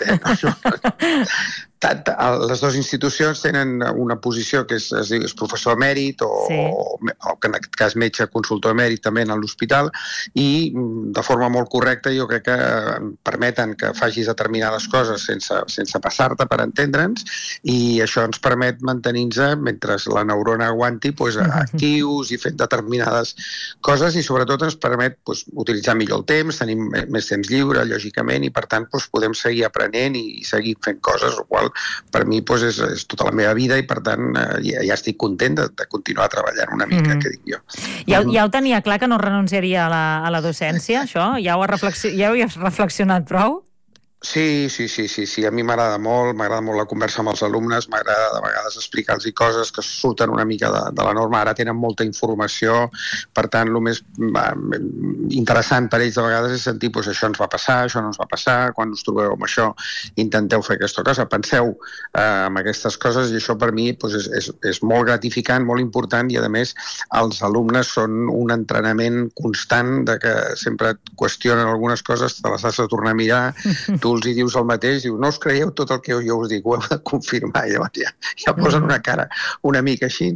Les dues institucions tenen una posició que és professor emèrit o en aquest cas metge consultor emèrit també en l'hospital, i de forma molt correcta jo crec que permeten que facis determinades coses sense passar-te, per entendre'ns, i això ens permet mantenir-nos mentre la neurona aguanti actius i fent determinades coses, i sobretot ens permet utilitzar millor el temps, tenim més temps lliure, lògicament, i per tant podem seguir aprenent i seguir fent coses, el qual per mi és tota la meva vida, i per tant ja estic content de continuar treballant una mica, que dic jo. Ja ho tenia clar que no renunciaria a la docència, això? Ja ho has reflexionat prou? Sí, a mi m'agrada molt la conversa amb els alumnes, m'agrada de vegades explicar-los coses que surten una mica de la norma, ara tenen molta informació, per tant el més interessant per ells de vegades és sentir això ens va passar, això no ens va passar, quan us trobeu amb això intenteu fer aquesta cosa, penseu en aquestes coses, i això per mi és molt gratificant, molt important, i a més els alumnes són un entrenament constant de que sempre et qüestionen algunes coses, te les has de tornar a mirar, tu els hi dius el mateix, dius, no us creieu tot el que jo us dic, ho heu de confirmar, i llavors ja posen una cara una mica així,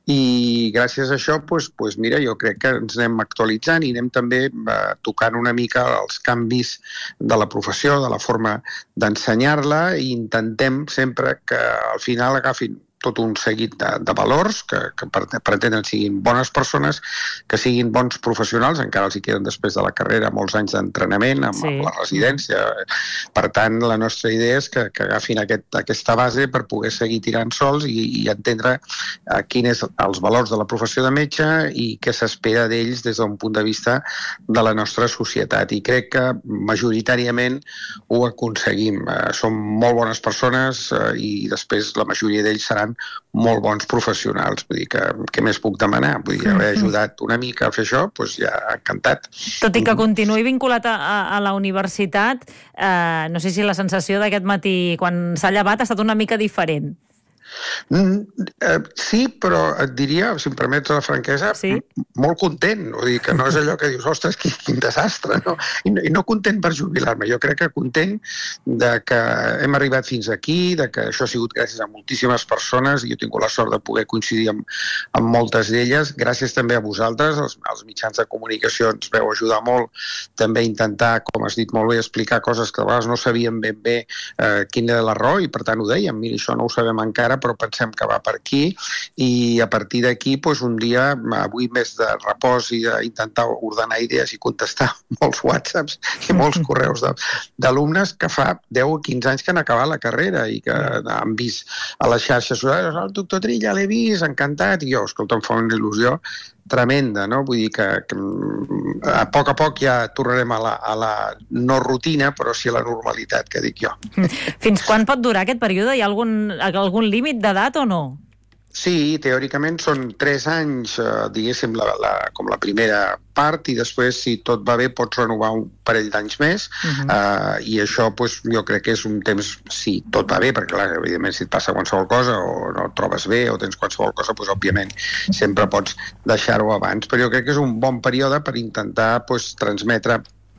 i gràcies a això, mira, jo crec que ens anem actualitzant i anem també tocant una mica els canvis de la professió, de la forma d'ensenyar-la, i intentem sempre que al final agafin tot un seguit de valors que pretenen siguin bones persones, que siguin bons professionals, encara els hi queden després de la carrera molts anys d'entrenament amb la residència. Per tant, la nostra idea és que agafin aquesta base per poder seguir tirant sols i entendre quins són els valors de la professió de metge i què s'espera d'ells des d'un punt de vista de la nostra societat. I crec que majoritàriament ho aconseguim. Som molt bones persones i després la majoria d'ells seran molt bons professionals. Vull dir que què més puc demanar? Vull dir, haver ajudat una mica a fer això, ja encantat. Tot i que continuï vinculat a la universitat, no sé si la sensació d'aquest matí, quan s'ha llevat, ha estat una mica diferent. Sí, però et diria, si em permets la franquesa, molt content. Vull dir que no és allò que dius, ostres, quin desastre, no? I no content per jubilar-me. Jo crec que content de que hem arribat fins aquí, de que això ha sigut gràcies a moltíssimes persones, i jo he tingut la sort de poder coincidir amb moltes d'elles. Gràcies també a vosaltres, els mitjans de comunicació ens veu ajudar molt també a intentar, com has dit molt bé, explicar coses que a vegades no sabíem ben bé quin era l'error, i per tant ho dèiem, mira, això no ho sabem encara, però pensem que va per aquí, i a partir d'aquí un dia, avui més de repòs i d'intentar ordenar idees i contestar molts whatsapps i molts correus d'alumnes que fa 10 o 15 anys que han acabat la carrera i que han vist a les xarxes socials, el doctor Trilla l'he vist, encantat, i jo, escolta, em fa una il·lusió tremenda, no? Vull dir que a poc ja tornarem a la no rutina, però sí a la normalitat, que dic jo. Fins quan pot durar aquest període? Hi ha algun límit d'edat o no? Sí, teòricament són 3 anys, diguéssim, com la primera part, i després, si tot va bé, pots renovar un parell d'anys més, i això jo crec que és un temps, si tot va bé, perquè clar, evidentment si et passa qualsevol cosa o no et trobes bé o tens qualsevol cosa, òbviament sempre pots deixar-ho abans, però jo crec que és un bon període per intentar transmetre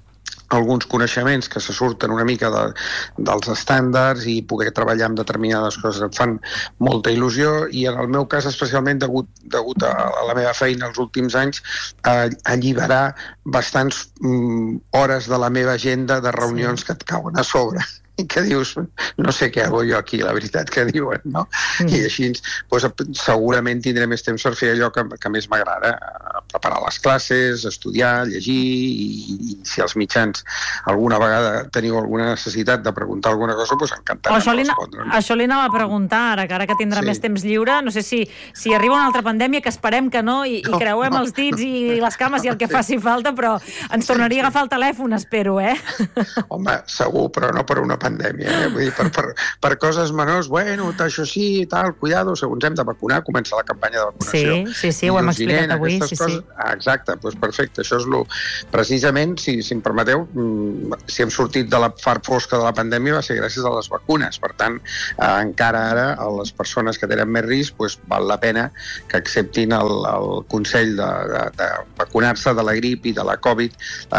alguns coneixements que se surten una mica dels estàndards i poder treballar amb determinades coses et fan molta il·lusió, i en el meu cas especialment degut a la meva feina els últims anys, alliberar bastants hores de la meva agenda de reunions que et cauen a sobre i que dius, no sé què hago jo aquí, la veritat que diuen, no? I així segurament tindré més temps per fer allò que més m'agrada, preparar les classes, estudiar, llegir, i si els mitjans alguna vegada teniu alguna necessitat de preguntar alguna cosa, doncs encantat de respondre. Això li anava a preguntar ara que tindrà més temps lliure. No sé si arriba una altra pandèmia, que esperem que no, i creuem els dits i les cames i el que faci falta, però ens tornaria a agafar el telèfon, espero, Home, segur, però no per una pandèmia, Vull dir, per coses menors, bueno, això sí, tal, cuidado, segons hem de vacunar, comença la campanya de vacunació. Sí, ho hem explicat avui, sí. Exacte, doncs perfecte, això és precisament, si em permeteu, si hem sortit de la part fosca de la pandèmia va ser gràcies a les vacunes, per tant, encara ara a les persones que tenen més risc val la pena que acceptin el consell de vacunar-se de la grip i de la Covid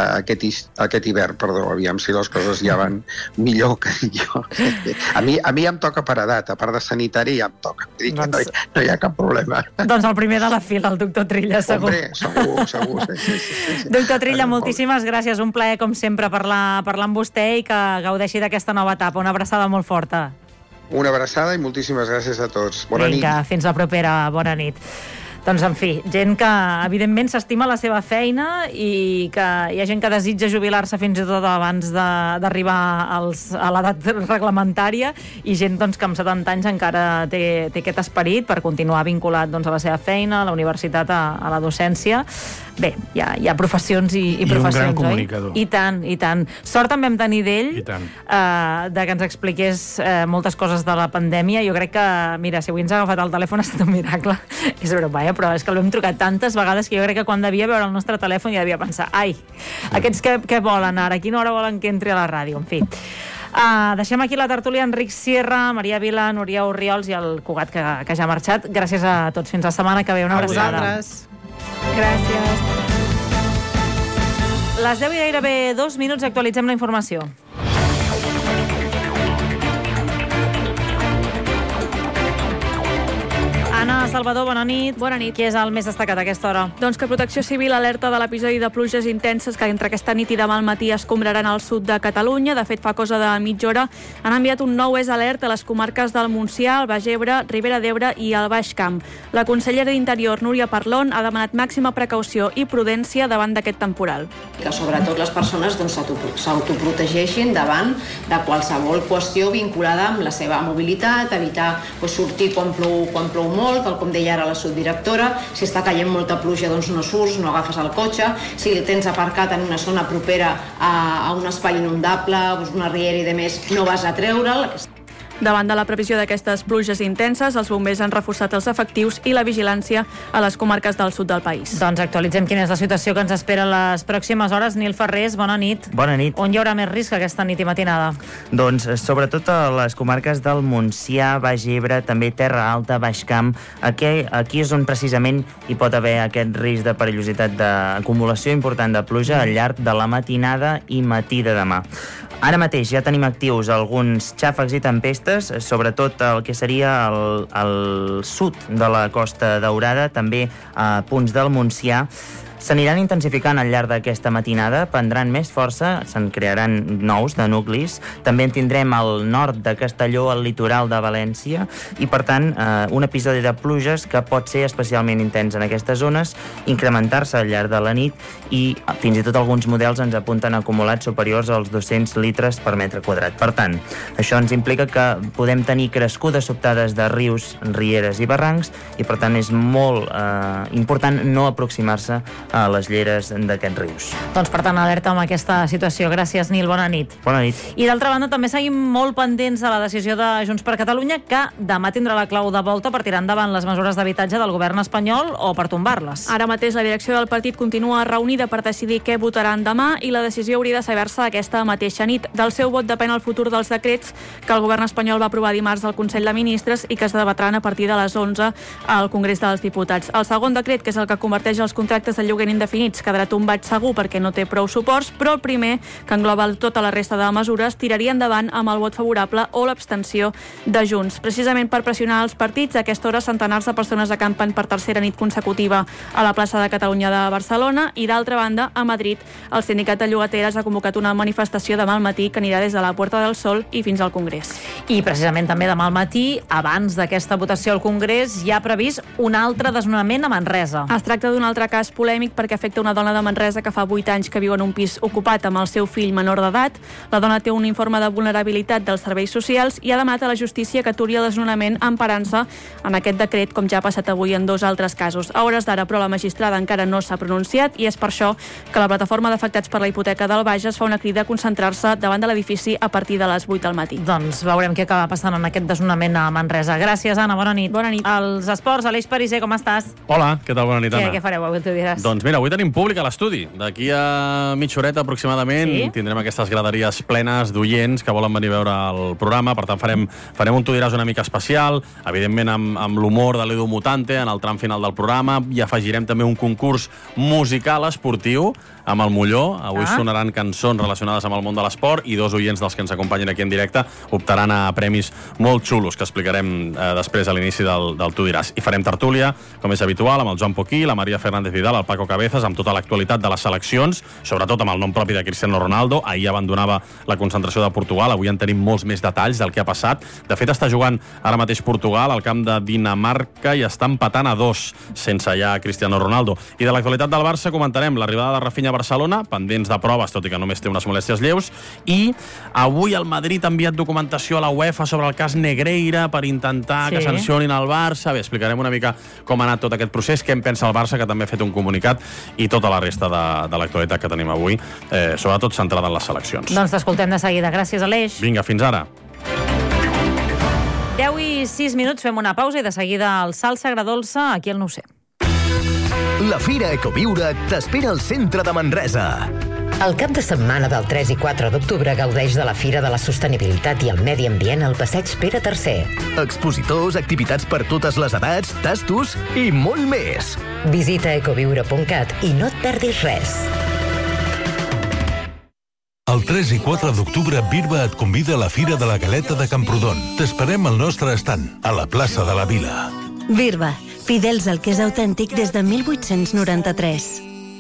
aquest hivern, aviam si les coses ja van millor que jo. A mi em toca per edat, a part de sanitari ja em toca, no hi ha cap problema. Doncs el primer de la fila, el doctor Trilla, segur. Hombre, segur. Sí. Doctor Trilla, moltíssimes gràcies, un plaer com sempre parlar amb vostè i que gaudeixi d'aquesta nova etapa. Una abraçada molt forta. Una abraçada i moltíssimes gràcies a tots. Bona nit. Vinga, fins la propera. Bona nit. Doncs, en fi, gent que, evidentment, s'estima la seva feina i que hi ha gent que desitja jubilar-se fins i tot abans d'arribar a l'edat reglamentària, i gent doncs, que amb 70 anys encara té aquest esperit per continuar vinculat a la seva feina, a la universitat, a la docència. Bé, hi ha professions i professions, un gran comunicador. I tant. Sort també vam tenir d'ell de que ens expliqués moltes coses de la pandèmia. Jo crec que, mira, si avui ens ha agafat el telèfon ha estat un miracle. És broma, però és que l'hem trucat tantes vegades que jo crec que quan devia veure el nostre telèfon ja devia pensar, aquests què volen ara? A quina hora volen que entri a la ràdio? En fi. Deixem aquí la tertúlia. Enric Sierra, Maria Vila, Núria Orriols i el Cugat, que ja ha marxat. Gràcies a tots. Fins la setmana que ve. Una abraçada. Gràcies. Les 10 i gairebé 2 minuts, actualitzem la informació. Anna Salvador, bona nit. Bona nit. Què és el més destacat a aquesta hora? Doncs que Protecció Civil alerta de l'episodi de pluges intenses que entre aquesta nit i demà al matí es escombraran al sud de Catalunya. De fet, fa cosa de mitja hora han enviat un nou alert a les comarques del Montsià, el Baix Ebre, Ribera d'Ebre i el Baix Camp. La consellera d'Interior, Núria Parlon, ha demanat màxima precaució i prudència davant d'aquest temporal. Que sobretot les persones s'autoprotegeixin davant de qualsevol qüestió vinculada amb la seva mobilitat, evitar sortir quan plou molt, tal com deia ara la subdirectora. Si està caient molta pluja, doncs no surts, no agafes el cotxe. Si el tens aparcat en una zona propera a un espai inundable, una riera i demés, no vas a treure'l. Davant de la previsió d'aquestes pluges intenses, els bombers han reforçat els efectius i la vigilància a les comarques del sud del país. Doncs actualitzem quina és la situació que ens espera les pròximes hores. Nil Ferrés, bona nit. Bona nit. On hi haurà més risc aquesta nit i matinada? Doncs sobretot a les comarques del Montsià, Baix Ebre, també Terra Alta, Baix Camp. Aquí és on precisament hi pot haver aquest risc de perillositat d'acumulació important de pluja al llarg de la matinada i matí de demà. Ara mateix ja tenim actius alguns xàfecs i tempestes, sobretot el que seria el sud de la Costa Daurada, també a punts del Montsià. S'aniran intensificant al llarg d'aquesta matinada, prendran més força, se'n crearan nous de nuclis. També en tindrem al nord de Castelló, al litoral de València, i per tant un episodi de pluges que pot ser especialment intens en aquestes zones, incrementar-se al llarg de la nit, i fins i tot alguns models ens apunten acumulats superiors als 200 litres per metre quadrat. Per tant, això ens implica que podem tenir crescudes sobtades de rius, rieres i barrancs, i per tant és molt important no aproximar-se a les lleres d'aquests rius. Doncs per tant, alerta amb aquesta situació. Gràcies, Nil. Bona nit. Bona nit. I d'altra banda, també seguim molt pendents de la decisió de Junts per Catalunya, que demà tindrà la clau de volta per tirar endavant les mesures d'habitatge del govern espanyol o per tombar-les. Ara mateix la direcció del partit continua reunida per decidir què votaran demà, i la decisió hauria de saber-se aquesta mateixa nit. Del seu vot depèn el futur dels decrets que el govern espanyol va aprovar dimarts al Consell de Ministres i que es debatran a partir de les 11 al Congrés dels Diputats. El segon decret, que és el que converteix els contractes de lloguer roguent indefinits quedarà tombat segur perquè no té prou suports, però el primer, que engloba tota la resta de mesures, tiraria endavant amb el vot favorable o l'abstenció de Junts. Precisament per pressionar els partits, a aquesta hora centenars de persones acampen per tercera nit consecutiva a la plaça de Catalunya de Barcelona i, d'altra banda, a Madrid, el sindicat de llogateres ha convocat una manifestació demà al matí que anirà des de la Puerta del Sol i fins al Congrés. I precisament també demà al matí, abans d'aquesta votació al Congrés, hi ha previst un altre desnonament a Manresa. Es tracta d'un altre cas polèmic perquè afecta una dona de Manresa que fa 8 anys que viu en un pis ocupat amb el seu fill menor d'edat. La dona té un informe de vulnerabilitat dels serveis socials i ha demanat a la justícia que aturi el desnonament emparant-se en aquest decret, com ja ha passat avui en 2 altres casos. A hores d'ara, però, la magistrada encara no s'ha pronunciat i és per això que la plataforma d'afectats per la hipoteca del Bages fa una crida a concentrar-se davant de l'edifici a partir de les 8 del matí. Doncs veurem què acaba passant en aquest desnonament a Manresa. Gràcies, Anna, bona nit. Bona nit. Els esports, Aleix Pariser, com estàs? Hola, què tal? Bona nit, Anna. Què fareu avui, tu diràs? Doncs mira, avui tenim públic a l'estudi. D'aquí a mitja horeta aproximadament tindrem aquestes graderies plenes d'oients que volen venir a veure el programa. Per tant, farem un tu diràs una mica especial, evidentment amb l'humor de l'Edu Mutante en el tram final del programa, i afegirem també un concurs musical esportiu amb el Molló. Avui sonaran cançons relacionades amb el món de l'esport i 2 oients dels que ens acompanyen aquí en directe optaran a premis molt xulos que explicarem després a l'inici del Tu diràs. I farem tertúlia, com és habitual, amb el Joan Poquí, la Maria Fernández Vidal, el Paco Cabezas, amb tota l'actualitat de les seleccions, sobretot amb el nom propi de Cristiano Ronaldo. Ahir abandonava la concentració de Portugal, avui en tenim molts més detalls del que ha passat. De fet, està jugant ara mateix Portugal al camp de Dinamarca i està empatant a 2 sense ja Cristiano Ronaldo. I de l'actualitat del Barça comentarem l'arribada de Rafinha a Barcelona, pendents de proves, tot i que només té unes molèsties lleus, i avui el Madrid ha enviat documentació a la UEFA sobre el cas Negreira per intentar que sancionin el Barça. Bé, explicarem una mica com ha anat tot aquest procés, què en pensa el Barça, que també ha fet un comunicat, i tota la resta de l'actualitat que tenim avui, sobretot centrada en les seleccions. Doncs t'escoltem de seguida. Gràcies, Aleix. Vinga, fins ara. 10 i 6 minuts, fem una pausa i de seguida el Salsa Agradolça aquí al 9C. La Fira Ecoviure t'espera al centre de Manresa. El cap de setmana del 3 i 4 d'octubre gaudeix de la Fira de la Sostenibilitat i el Medi Ambient al Passeig Pere III. Expositors, activitats per totes les edats, tastos i molt més. Visita ecoviure.cat i no et perdis res. El 3 i 4 d'octubre, Birba et convida a la Fira de la Galeta de Camprodon. T'esperem al nostre estand, a la plaça de la Vila. Birba, fidels al que és autèntic des de 1893.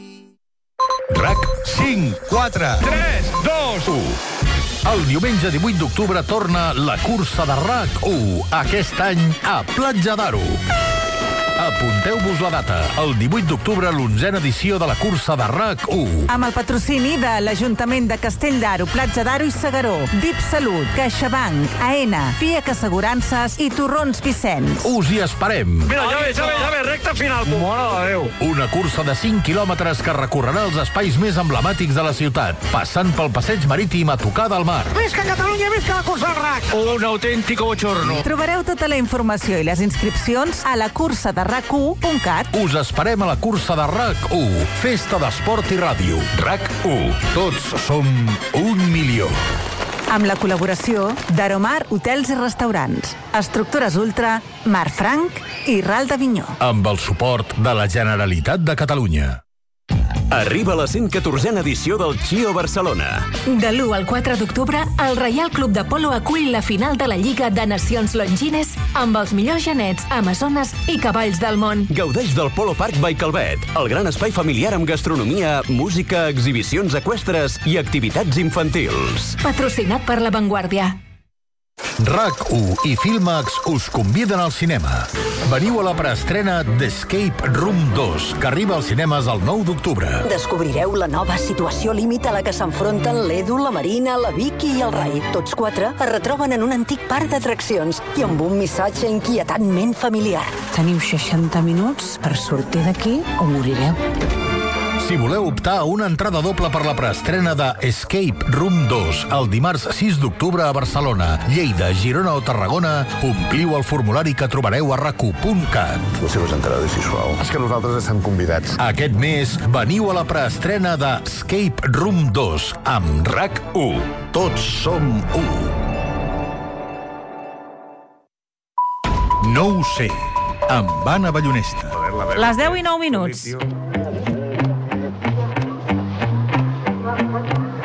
RAC 5, 4, 3, 2, 1. El diumenge 18 d'octubre torna la cursa de RAC 1, aquest any a Platja d'Aro. Apunteu-vos la data, el 18 d'octubre, l'11a edició de la cursa de RAC 1. Amb el patrocini de l'Ajuntament de Castell d'Aro, Platja d'Aro i Segaró, DIP Salut, CaixaBank, AENA, FIAC Assegurances i Torrons Vicenç. Us hi esperem. Mira, ja ve, recta final. Mare de Déu. Una cursa de 5 quilòmetres que recorrerà els espais més emblemàtics de la ciutat, passant pel passeig marítim a tocar del mar. Visca Catalunya, visca la cursa del RAC. Un autèntic bochorno. Trobareu tota la informació i les inscripcions a la cursa de RAC1.cat. Us esperem a la cursa de RAC1, festa d'esport i ràdio. RAC1, tots som 1 milió. Amb la col·laboració d'Aromar Hotels i Restaurants, Estructures Ultra, Mar Franc i Ral d'Avinyó. Amb el suport de la Generalitat de Catalunya. Arriba la 114a edició del Chio Barcelona. De l'1 al 4 d'octubre, el Reial Club de Polo acull la final de la Lliga de Nacions Longines amb els millors genets, amazones i cavalls del món. Gaudeix del Polo Park by Calvet, el gran espai familiar amb gastronomia, música, exhibicions eqüestres i activitats infantils. Patrocinat per La Vanguardia. RAC1 i Filmax us conviden al cinema. Veniu a la preestrena d'Escape Room 2, que arriba als cinemes el 9 d'octubre. Descobrireu la nova situació límit a la que s'enfronten l'Edu, la Marina, la Vicky i el Rai. Tots 4 es retroben en un antic parc d'atraccions i amb un missatge inquietantment familiar. Teniu 60 minuts per sortir d'aquí o morireu. Si voleu optar a una entrada doble per la preestrena de Escape Room 2 el dimarts 6 d'octubre a Barcelona, Lleida, Girona o Tarragona, ompliu el formulari que trobareu a rac1.cat. Les seves entrades, sisplau. És que nosaltres estem convidats. Aquest mes veniu a la preestrena de Escape Room 2 amb RAC1. Tots som 1. No ho sé, amb Anna Ballonesta. Les 10 i 9 minuts.